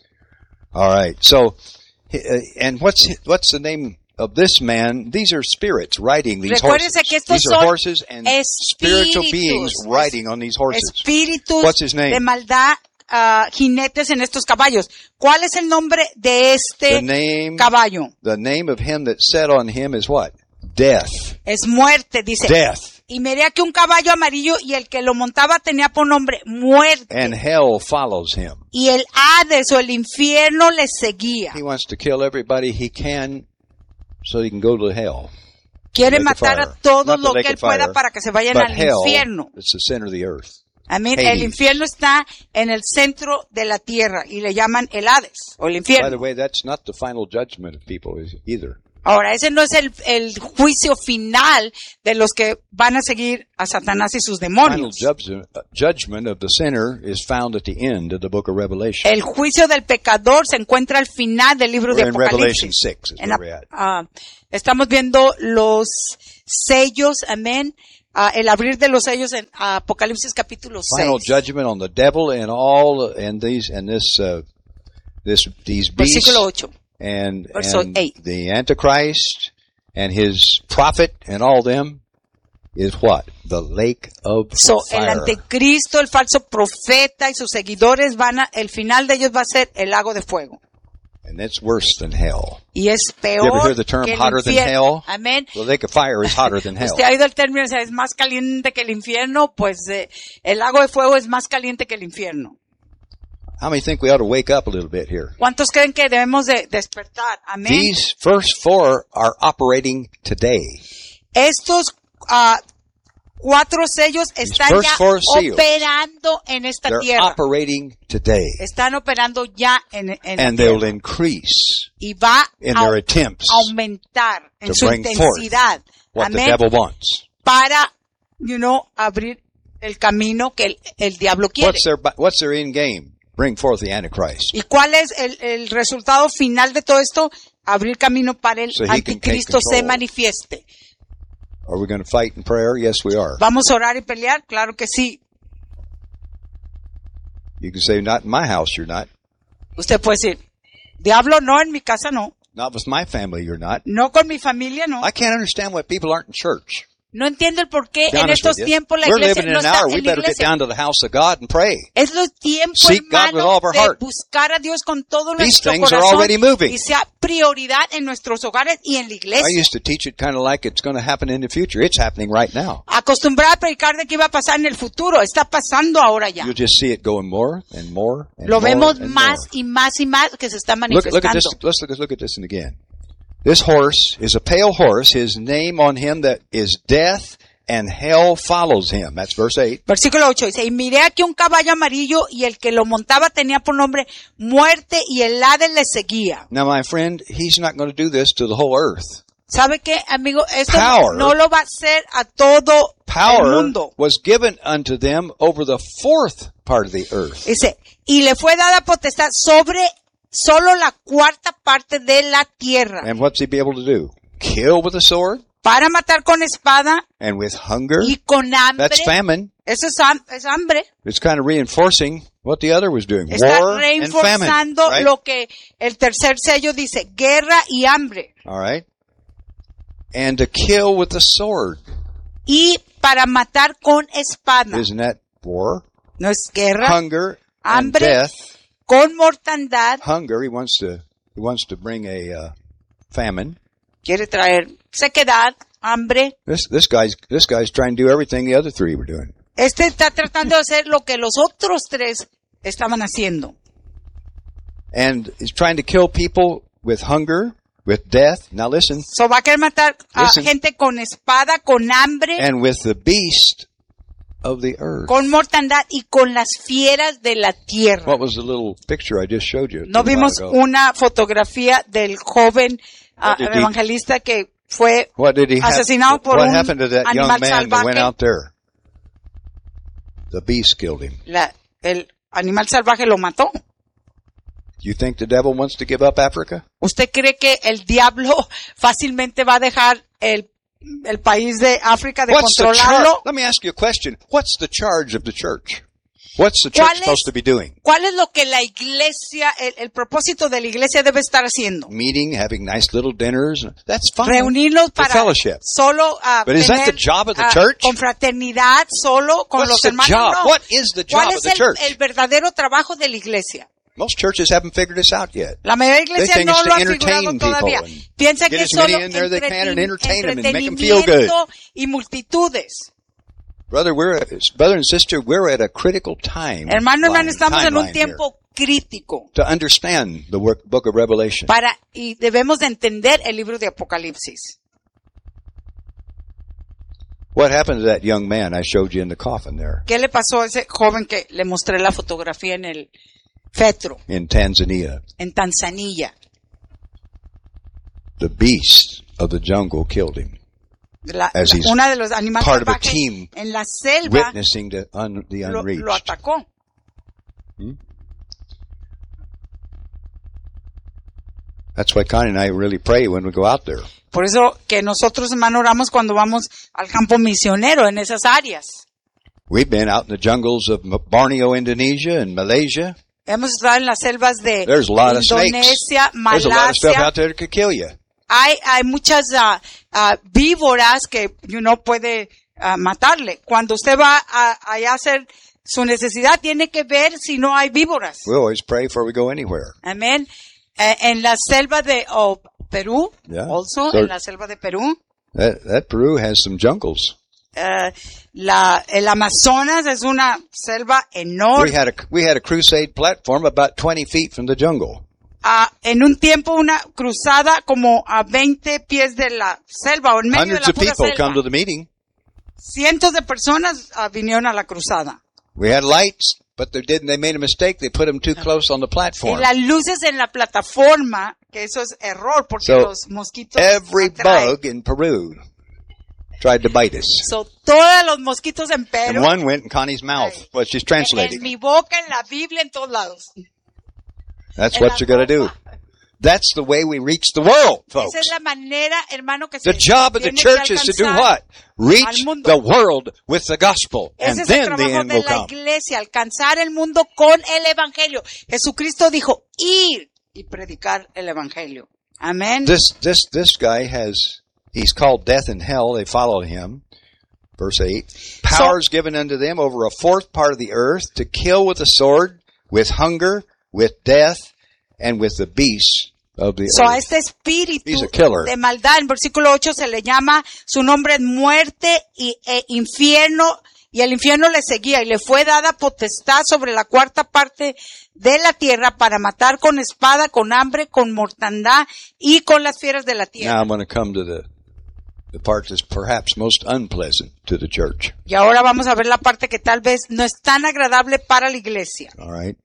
All right. So, uh, and what's what's the name of this man? These are spirits riding these horses. Recuérdese que estos These are son horses and spiritual espíritus. beings riding on these horses. Espíritus What's his name? de maldad, ah, jinetes en estos caballos. ¿Cuál es el nombre de The este name, caballo? the name of him that sat on him is what? Death. Es muerte, dice. Death. Y miré aquí un caballo amarillo y el que lo montaba tenía por nombre muerte. And hell follows him. Y el Hades o el infierno le seguía. He wants to kill everybody he can so he can go to hell. Quiere Lake of matar fire. a todos Not the los lake que él of fire, pueda para que se vayan But al hell, infierno. it's the center of the earth. Amén. Hades. El infierno está en el centro de la tierra y le llaman el Hades o el By infierno. the way, that's not the final judgment of people is- either. Ahora, ese no es el, el juicio final de los que van a seguir a Satanás y sus demonios. Judgment of the sinner is found at the end of the book of Revelation. El juicio del pecador se encuentra al final del libro de Apocalipsis. En, uh, estamos viendo los sellos, amén. Uh, el abrir de los sellos en uh, Apocalipsis capítulo seis. Final judgment on the devil and all and these and this uh, this these beasts. Versículo ocho. And, and the Antichrist and his prophet and all them is what? The lake of so, fire. El anticristo, el falso profeta y sus seguidores van a, el final de ellos va a ser el lago de fuego. And it's worse than hell. Y es peor. You ever hear the term que el hotter than hell? Amén. The lake of fire is hotter than hell. ¿Usted ha oído el término, es más caliente que el infierno? Pues eh, el lago de fuego es más caliente que el infierno. How many think we ought to wake up a little bit here? ¿Cuántos creen que debemos de despertar? Amén. These first four are operating today. Estos uh, cuatro sellos están ya operando en esta They're tierra. Operating today. Están operando ya en, en And la they'll tierra. Increase y va in a their attempts aumentar en su intensidad. What Amén. the devil wants. Para, you know, abrir el camino que el, el diablo quiere. What's their, what's their end game? Bring forth the Antichrist. ¿Y cuál es el, el resultado final de todo esto? Abrir camino para el so anticristo se manifieste. Are we going to fight in prayer? Yes, we are. ¿Vamos a orar y pelear? Claro que sí. You can say, not in my house, you're not. Usted puede decir, diablo, no, en mi casa no. Not with my family, you're not. No con mi familia, no. I can't understand why people aren't in church. No entiendo el por qué en estos tiempos la iglesia no está en la iglesia. Es los tiempos, hermano, de buscar a Dios con todo nuestro corazón y sea prioridad en nuestros hogares y en la iglesia. I used to teach it kind of like it's going to happen in the future. It's happening right now. Acostumbrada a predicar de que iba a pasar en el futuro. Está pasando ahora ya. You just see it going more and more and Lo more vemos and más more. y más y más que se está manifestando. Look, look at this. Let's look, look at this one again. This horse is a pale horse. His name on him that is death, and hell follows him. That's verse eight. Versículo ocho dice, y miré aquí un caballo amarillo, y el que lo montaba tenía por nombre muerte, y el Hades le seguía. Now, my friend, he's not going to do this to the whole earth. ¿Sabe qué, amigo? Esto Power, no lo va a hacer a todo power el mundo. Was given unto them over the fourth part of the earth. Dice, y le fue dada potestad sobre solo la cuarta parte de la tierra. And what's he be able to do? Kill with a sword? Para matar con espada. And with hunger? Y con hambre. That's famine. Eso es, ham es hambre. It's kind of reinforcing what the other was doing. Está War and famine. Reinforzando Right? lo que el tercer sello dice, guerra y hambre. All right. And to kill with the sword. Y para matar con espada. Isn't that war? No es guerra. Hunger hambre, and death. Con mortandad. Hunger, he wants to he wants to bring a uh, famine. Quiere traer sequedad, hambre. This this guy's this guy's trying to do everything the other three were doing. Este está tratando de hacer lo que los otros tres estaban haciendo. And he's trying to kill people with hunger, with death. Now listen. So va a querer matar a listen. gente con espada, con hambre. And with the beast of the earth. Con mortandad y con las fieras de la tierra. What was the little picture I just showed you? No vimos una fotografía del joven uh, evangelista que fue asesinado por what un happened to that animal young man salvaje. that went out there? The beast killed him. La, el animal salvaje lo mató. You think the devil wants to give up Africa? ¿Usted cree que el diablo fácilmente va a dejar el el país de África de What's controlarlo? Let me ask you a question. What's the charge of the church? What's the church supposed to be doing? ¿Cuál es lo que la iglesia, el, el propósito de la iglesia debe estar haciendo? Meeting, having nice little dinners. That's fine. Reunirnos para fellowship. Solo uh, But is tener, that the job of the uh, church? confraternidad, solo con What's los the hermanos. job? No. What is the job ¿Cuál of es the el, church? el verdadero trabajo de la iglesia? Most churches haven't figured this out yet. La mayoría de iglesias They think no it's lo to ha entertain figurado people todavía. and Piensa get que as solo many in there they can and entertain them and make them feel good. entretenimiento y multitudes. Brother, we're brother and sister, we're at a critical time. Hermano, hermano, line, estamos en un timeline tiempo crítico here to understand the work, book of Revelation. para y debemos de entender el libro de Apocalipsis. What happened to that young man I showed you in the coffin there ¿Qué le pasó a ese joven que le mostré la fotografía en el fetro in Tanzania? en Tanzania? the beast of the jungle killed him. La, as la, he's una de los animales part of a salvajes team en la selva witnessing the, un, the lo, unreached. lo atacó. Hmm? That's why Connie and I really pray when we go out there. Por eso que nosotros, hermano, oramos cuando vamos al campo misionero en esas áreas. We've been out in the jungles of Borneo, Indonesia, and Malaysia. Hemos estado en las selvas de There's a lot of snakes. Indonesia, There's a lot of stuff Malasia. out there that could kill you. Hay, hay muchas uh, uh, víboras que uno puede uh, matarle. Cuando usted va a, allá a hacer su necesidad, tiene que ver si no hay víboras. We always pray before we go anywhere. Amén. Eh, en la selva de oh, Perú, Yeah. also, So- en la selva de Perú, That, that Peru has some jungles. eh, la, el Amazonas es una selva We enorme. had a we had a crusade platform about twenty feet from the jungle. Ah, en un tiempo una cruzada como a veinte pies de la selva o en medio de Hundreds la of pura people come to selva. the meeting. Cientos de personas ah, vinieron a la cruzada. We had lights, but they didn't. They made a mistake. They put them too close on the Y platform. las luces en la plataforma, que eso es error porque So, los mosquitos Every atraen. bug in Peru tried to bite us. So, todos los mosquitos en And Perú, one went in Connie's mouth. Well, she's en translating. mi boca, en la Biblia, en todos lados. That's en what la you're going to do. ropa. That's the way we reach the world, folks. Esa es la manera, hermano, que The se job of the tiene que church is to do alcanzar. what? Reach al mundo. the world with the gospel. And Ese es el then the trabajo end de will la come. iglesia, alcanzar el mundo con el evangelio. Jesucristo dijo, ir y predicar el evangelio. Amén. This, this, this guy has, he's called death and hell. They follow him. Verse eight. Powers given unto them over a fourth part of the earth to kill with the sword, with hunger, with death, and with the beasts of the So a earth. este espíritu He's a killer. de maldad, en versículo ocho se le llama, su nombre es muerte y e infierno, y el infierno le seguía, y le fue dada potestad sobre la cuarta parte de la tierra para matar con espada, con hambre, con mortandad y con las fieras de la Now tierra. I'm going to come to the, the part that's perhaps most unpleasant to the church. Y ahora vamos a ver la parte que tal vez no es tan agradable para la iglesia. All right.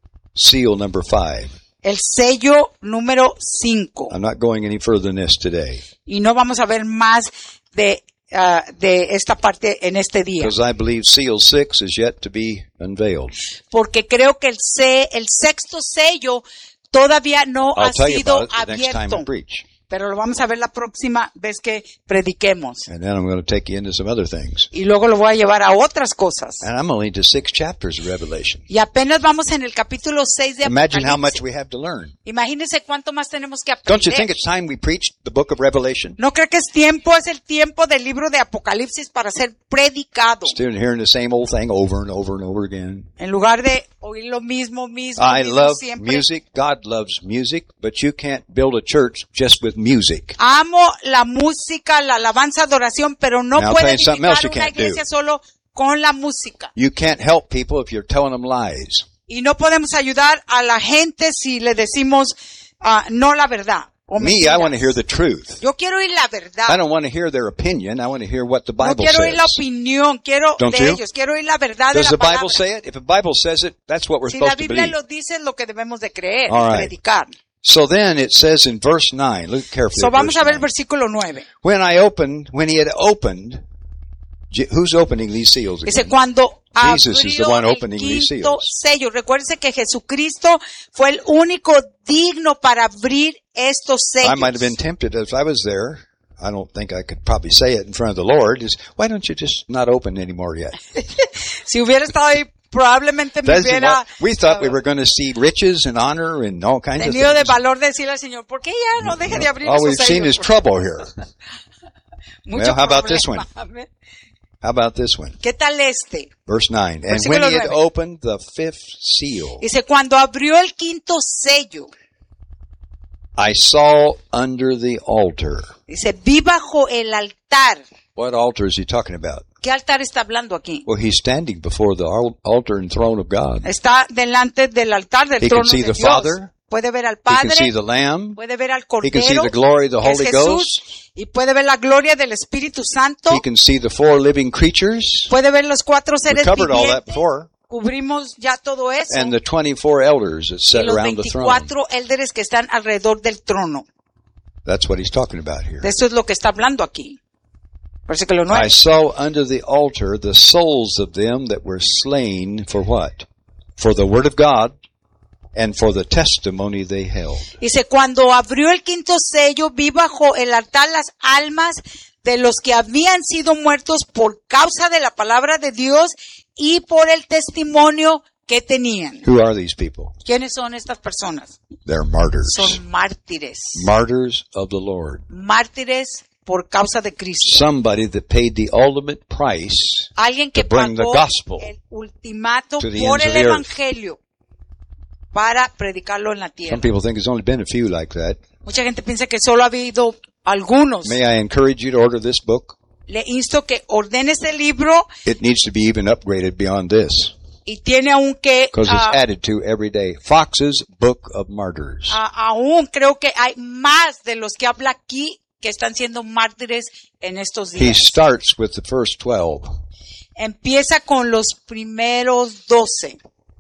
Seal number five. El sello número cinco. I'm not going any further than this today Y no vamos a ver más de, ah, de esta parte en este día. because I believe seal six is yet to be unveiled. Porque creo que el, se, el sexto sello todavía no I'll ha tell you sido about it the next time abierto. I preach. Pero lo vamos a ver la próxima vez que prediquemos. And then I'm going to take you into some other things. Y luego lo voy a llevar a otras cosas. And I'm only into six chapters of Revelation. Y apenas vamos en el capítulo seis de Imagine how much Apocalipsis. we have to learn. Imagínense cuánto más tenemos que Don't you think aprender. it's time we preach the book of Revelation? ¿No cree que es tiempo, es el tiempo del libro de Apocalipsis para ser predicado? Still hearing the same old thing over and over and over again. En lugar de oír lo mismo, mismo, I mismo love siempre. music. God loves music, but you can't build a church just with music. Amo la música, la alabanza, adoración, pero no Now, I'll puede tell you something edificar else you una can't do. iglesia solo con la música. You can't help people if you're telling them lies. Y no podemos ayudar a la gente si le decimos ah, no la verdad. O Me, I mentiras. want to hear the truth. Yo quiero oír la verdad. I don't want to hear their opinion. I want to hear what the No Bible quiero oír la says. opinión, quiero Don't de you? ellos, quiero oír la verdad Does de the la Bible palabra. say it? If the Bible says it, that's what we're Si la supposed to Biblia believe. lo dice, es lo que debemos de creer, All y right. predicar. So then it says in verse nine, look carefully So at vamos verse a ver el nine. versículo nueve. When I opened, when he had opened, Je- who's opening these seals Dice, again? cuando Jesus is the abrió one el opening these quinto seals. sello. Recuérdense que Jesucristo fue el único digno para abrir estos sellos. I might have been tempted if I was there. I don't think I could probably say it in front of the Lord. Is why don't you just not open anymore yet? Si hubiera estado ahí, probablemente me That's hubiera what- we thought we uh, were going to see riches and honor and all kinds of tenido de things. valor decirle al Señor, ¿por qué ya no deje de abrir All esos we've seen sellos? is trouble here. Mucho Well, how about this problema. Amén. How about this one? ¿Qué tal este? Verse nine. And when Versículo he had nueve. opened the fifth seal, Dice, cuando abrió el quinto sello, I saw under the altar. dice, vi bajo el altar. What altar is he talking about? ¿Qué altar está hablando aquí? Well, he's standing before the al- altar and throne of God. Está delante del altar del He trono can see de the Dios. Father. Puede ver al He can Padre, see the Lamb. puede ver al He can see Cordero, the glory of the que es Holy Jesús, Ghost. y puede ver la gloria del Espíritu Santo, He can see the four living creatures. puede ver los cuatro We seres covered all that vivientes. before. Cubrimos ya todo eso. And the twenty-four elders that Y sat los around the throne. veinticuatro élderes que están alrededor del trono. That's what he's talking about here. De eso es lo que está hablando aquí. Versículo nueve. I saw under the altar the souls of them that were slain for what? For the word of God and for the testimony they held. Dice, cuando abrió el quinto sello, vi bajo el altar las almas de los que habían sido muertos por causa de la palabra de Dios y por el testimonio que tenían. Who are these people? ¿Quiénes son estas personas? They're martyrs. Son mártires. Martyrs of the Lord. Mártires por causa de Cristo. Somebody that paid the ultimate price Alguien que to bring the pagó gospel el ultimato to the por ends of el the earth. evangelio para predicarlo en la tierra. Some people think there's only been a few like that. Mucha gente piensa que solo ha habido algunos. May I encourage you to order this book? Le insto que ordene este libro It needs to be even upgraded beyond this. y tiene aún que Because it's uh, added to every day. Fox's Book of Martyrs. uh, aún creo que hay más de los que habla aquí que están siendo mártires en estos He días. starts with the first twelve. Empieza con los primeros doce.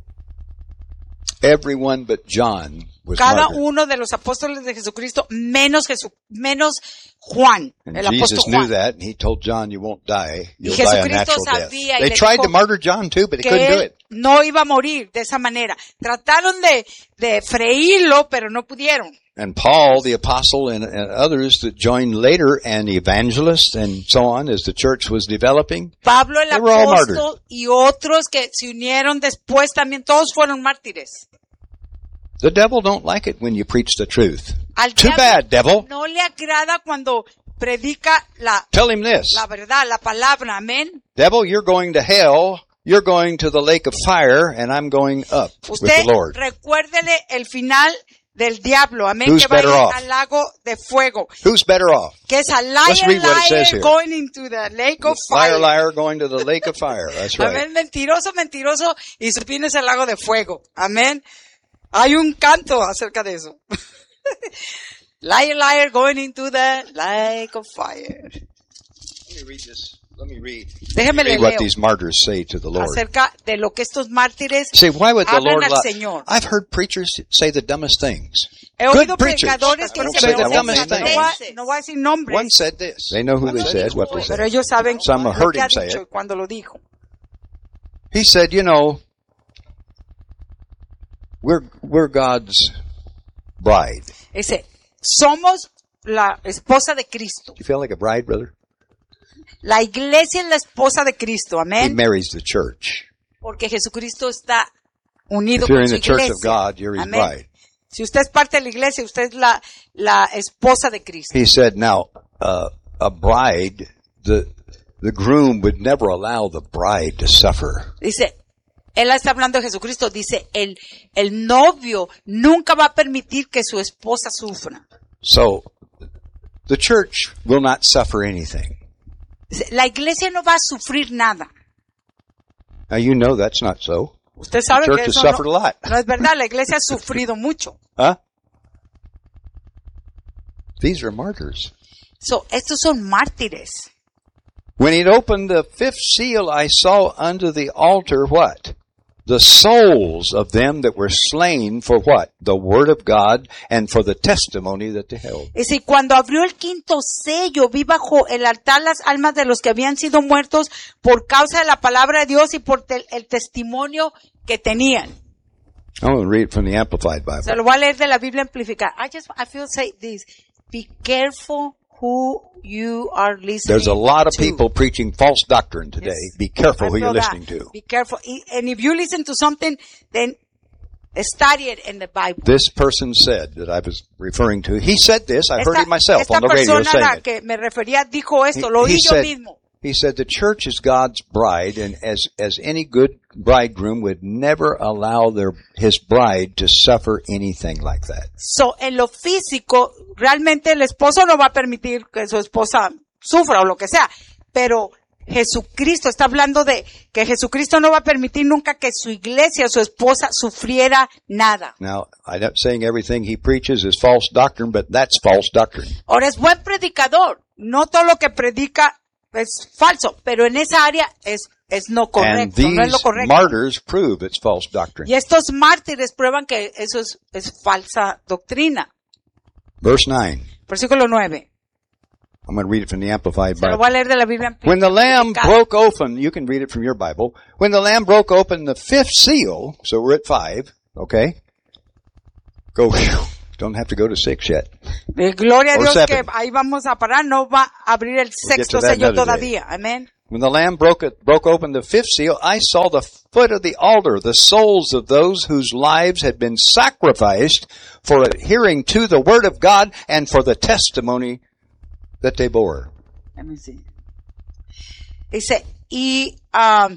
Everyone but John was Cada martyred. uno de los apóstoles de Jesucristo, menos Jesús, menos Juan, And el Jesus apóstol knew Juan. that, and he told John, you won't die. Y You'll die a Jesucristo natural death. sabía y They le tried dijo to martyr John too, but they que couldn't do él it. no iba a morir de esa manera. Trataron de, de freírlo, pero no pudieron. And Paul, the apostle, and, and others that joined later, and evangelists and so on, as the church was developing, Pablo el They were all apóstol y otros que se unieron después también, todos fueron mártires. the devil don't like it when you preach the truth. Al Too diablo bad, devil. no le agrada cuando predica la, Tell him this. la verdad, la palabra, amén. Devil, you're going to hell. You're going to the lake of fire, and I'm going up with Usted the Lord. recuérdele el final del diablo, amén, Who's que va a ir better off? al lago de fuego, Who's better off? que es a Let's liar, read what it says liar here. going into the lake of Liar, fire. liar, going to the lake of fire. That's right. Amén, mentiroso, mentiroso, y su fin es el lago de fuego. Amén. Hay un canto acerca de eso. Liar, liar, going into the lake of fire. Let me read this. Let me read. Déjeme Read le what leo these martyrs say to the Lord. acerca de lo que estos mártires See, why would the hablan Lord al allow- Señor. I've heard preachers say the dummest things. He Good oído preachers. predicadores que Don't dicen, say the pero dumbest no, things. voy a- no voy a decir nombres, One said this. They know who they said, what they pero said. ellos saben Some lo heard que ha him say dicho it. y cuando lo dijo. He said, you know, we're, we're God's bride. Dice, somos la esposa de Cristo. Do you feel like a bride, brother? La iglesia es la esposa de Cristo, He amén. marries the church. Porque Jesucristo está unido If you're con in su the church iglesia. of God, you're his Amén. bride. Si usted es parte de la iglesia, usted es la, la esposa de Cristo. He said, now, uh, a bride, the, the groom would never allow the bride to suffer. Dice, él está hablando de Jesucristo, dice, el, el novio nunca va a permitir que su esposa sufra. So, the church will not suffer anything. Dice, la iglesia no va a sufrir nada. Now, you know that's not so. Usted sabe The que church has eso suffered a no, lot. no es verdad, la iglesia ha sufrido mucho. Huh? These are martyrs. So, estos son mártires. When he'd opened the fifth seal, I saw under the altar what? The souls of them that were slain for what? The word of God and for the testimony that they held. Dice, y cuando abrió el quinto sello, vi bajo el altar las almas de los que habían sido muertos por causa de la palabra de Dios y por te- el testimonio que tenían. I'm going to read it from the Amplified Se Bible. lo voy a leer de la Biblia amplificada. I just, I feel say this. Be careful who you are listening There's a lot of to. people preaching false doctrine today. Yes. Be careful I who you're feel that. listening to. Be careful. Y- And if you listen to something, then study it in the Bible. This person said that I was referring to. He said this. I heard Esta, it myself esta on the radio persona a la saying it. que me refería dijo esto, He- lo he oí yo said- mismo. He said the church is God's bride, and as as any good bridegroom would never allow their his bride to suffer anything like that. So, en lo físico, realmente el esposo no va a permitir que su esposa sufra o lo que sea, pero Jesucristo está hablando de que Jesucristo no va a permitir nunca que su iglesia, su esposa, sufriera nada. Now, I'm not saying everything he preaches is false doctrine, but that's false doctrine. Ahora es buen predicador, no todo lo que predica es falso, pero en esa área es, es no And correcto, no es lo these correcto. martyrs prove it's false doctrine. Y estos mártires prueban que eso es, es falsa doctrina. Verse nine. Versículo nueve. I'm going to read it from the Amplified Se lo voy a leer de la Biblia Bible. When the Lamb amplificada. broke open, you can read it from your Bible. When the Lamb broke open the fifth seal, so we're at five, okay? Go, don't have to go to six yet. De gloria a Or Dios seven. que ahí vamos a parar, no va a abrir el We'll get to sexto that sello another todavía. Amén. When the Lamb broke it, broke open the fifth seal, I saw the foot of the altar, the souls of those whose lives had been sacrificed for adhering to the Word of God and for the testimony that they bore. Let me see. Dice, y, um,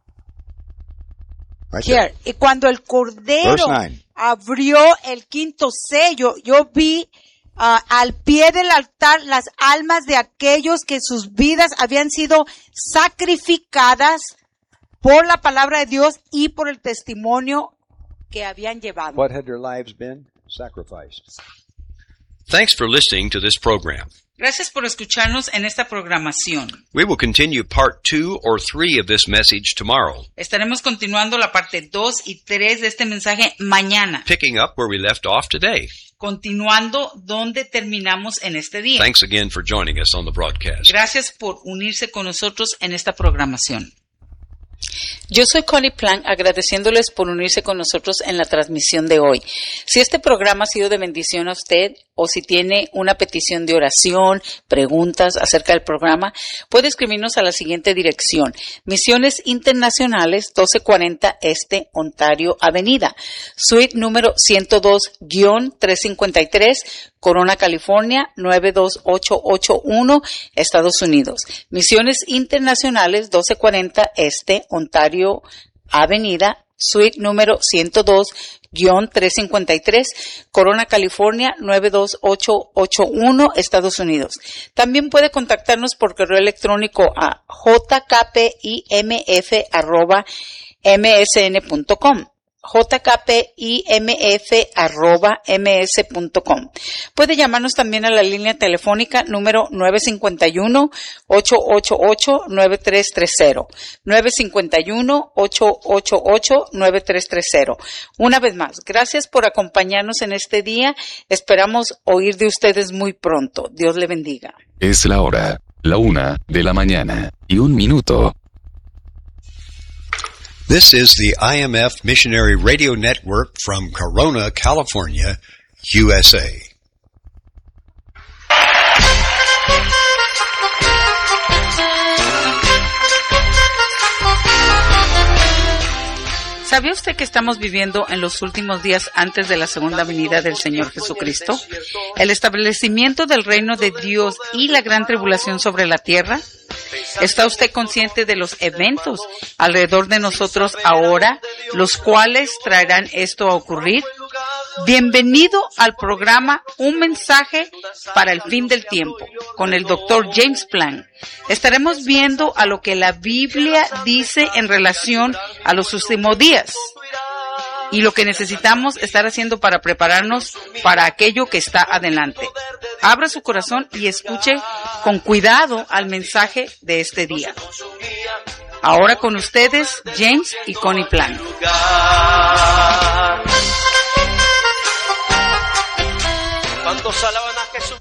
Right here, there. y cuando el Cordero Verse nine. abrió el quinto sello, yo vi uh, al pie del altar las almas de aquellos que sus vidas habían sido sacrificadas por la palabra de Dios y por el testimonio que habían llevado. What had their lives been? Sacrificed. Thanks for listening to this program. Gracias por escucharnos en esta programación. We will continue part two or three of this message tomorrow, Estaremos continuando la parte dos y tres de este mensaje mañana, picking up where we left off today. continuando donde terminamos en este día. Thanks again for joining us on the broadcast. Gracias por unirse con nosotros en esta programación. Yo soy Connie Plank, agradeciéndoles por unirse con nosotros en la transmisión de hoy. Si este programa ha sido de bendición a usted o si tiene una petición de oración, preguntas acerca del programa, puede escribirnos a la siguiente dirección: Misiones Internacionales, doce cuarenta Este, Ontario Avenida, suite número ciento dos guión trescientos cincuenta y tres, Corona, California, nueve dos ocho ocho uno, Estados Unidos. Misiones Internacionales, doce cuarenta Este, Ontario Avenida, suite número ciento dos guión trescientos cincuenta y tres, Corona, California, nueve dos ocho ocho uno, Estados Unidos. También puede contactarnos por correo electrónico a jkpimf arroba msn.com. jkpimf arroba ms.com. Puede llamarnos también a la línea telefónica número nueve cinco uno, ocho ocho ocho, nueve tres tres cero, nueve cinco uno, ocho ocho ocho, nueve tres tres cero. Una vez más, gracias por acompañarnos en este día. Esperamos oír de ustedes muy pronto. Dios le bendiga. Es la hora, la una de la mañana y un minuto. This is the I M F Missionary Radio Network from Corona, California, U S A. ¿Sabía usted que estamos viviendo en los últimos días antes de la segunda venida del Señor Jesucristo? El establecimiento del reino de Dios y la gran tribulación sobre la tierra. ¿Está usted consciente de los eventos alrededor de nosotros ahora, los cuales traerán esto a ocurrir? Bienvenido al programa Un Mensaje para el Fin del Tiempo, con el doctor James Plank. Estaremos viendo a lo que la Biblia dice en relación a los últimos días y lo que necesitamos estar haciendo para prepararnos para aquello que está adelante. Abra su corazón y escuche con cuidado al mensaje de este día. Ahora con ustedes, James y Connie Plank. ¿Cuántos alaban a Jesús?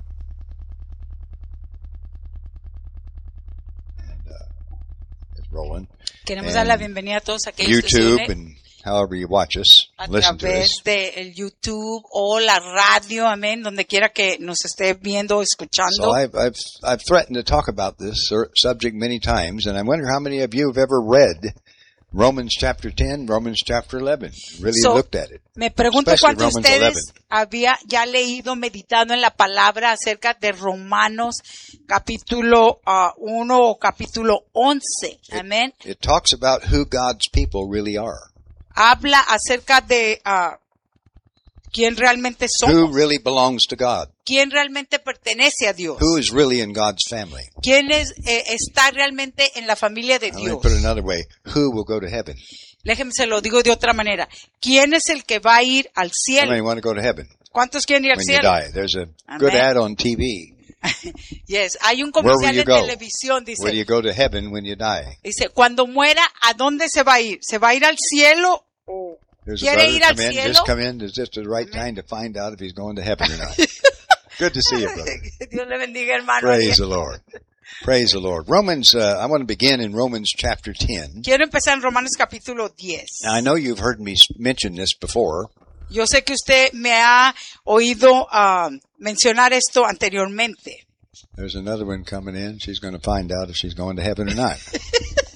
It's rolling. Queremos And dar la bienvenida a todos aquellos que se YouTube unen and however you watch us, a listen to través us. del YouTube o la radio, amén, donde quiera que nos esté viendo, escuchando. So I've, I've, I've threatened to talk about this sur- subject many times, and I wonder how many of you have ever read Romans chapter ten, Romans chapter eleven, really So, looked at it. Me pregunto Especially cuántos de Romans eleven. ustedes había ya leído, meditado en la palabra acerca de Romanos capítulo uno o capítulo once. Amén. It talks about who God's people really are. Habla acerca de uh, quién realmente Who somos, really belongs to God. quién realmente pertenece a Dios, Who is really in God's family. quién es, eh, está realmente en la familia de Now, let me Dios. put it another way. Who will go to heaven? Déjenme se lo digo de otra manera. ¿Quién es el que va a ir al How cielo? many want to go to heaven ¿Cuántos quieren ir al when you cielo? die? There's a good Amen. ad on T V. Yes, hay un Where will comercial you en go? televisión, Will dice, you go to heaven when you die? dice, cuando muera, ¿a dónde se va a ir? ¿Se va a ir al cielo? There's a ¿Quiere brother ir al come in, cielo? just come in. It's just the right time to find out if he's going to heaven or not. Good to see you, brother. Dios le bendiga, hermano. Praise the Lord. Praise the Lord. Romans, uh, I want to begin in Romans chapter ten. Quiero empezar en Romanos capítulo diez. Now, I know you've heard me mention this before. Yo sé que usted me ha oído uh, mencionar esto anteriormente. There's another one coming in. She's going to find out if she's going to heaven or not.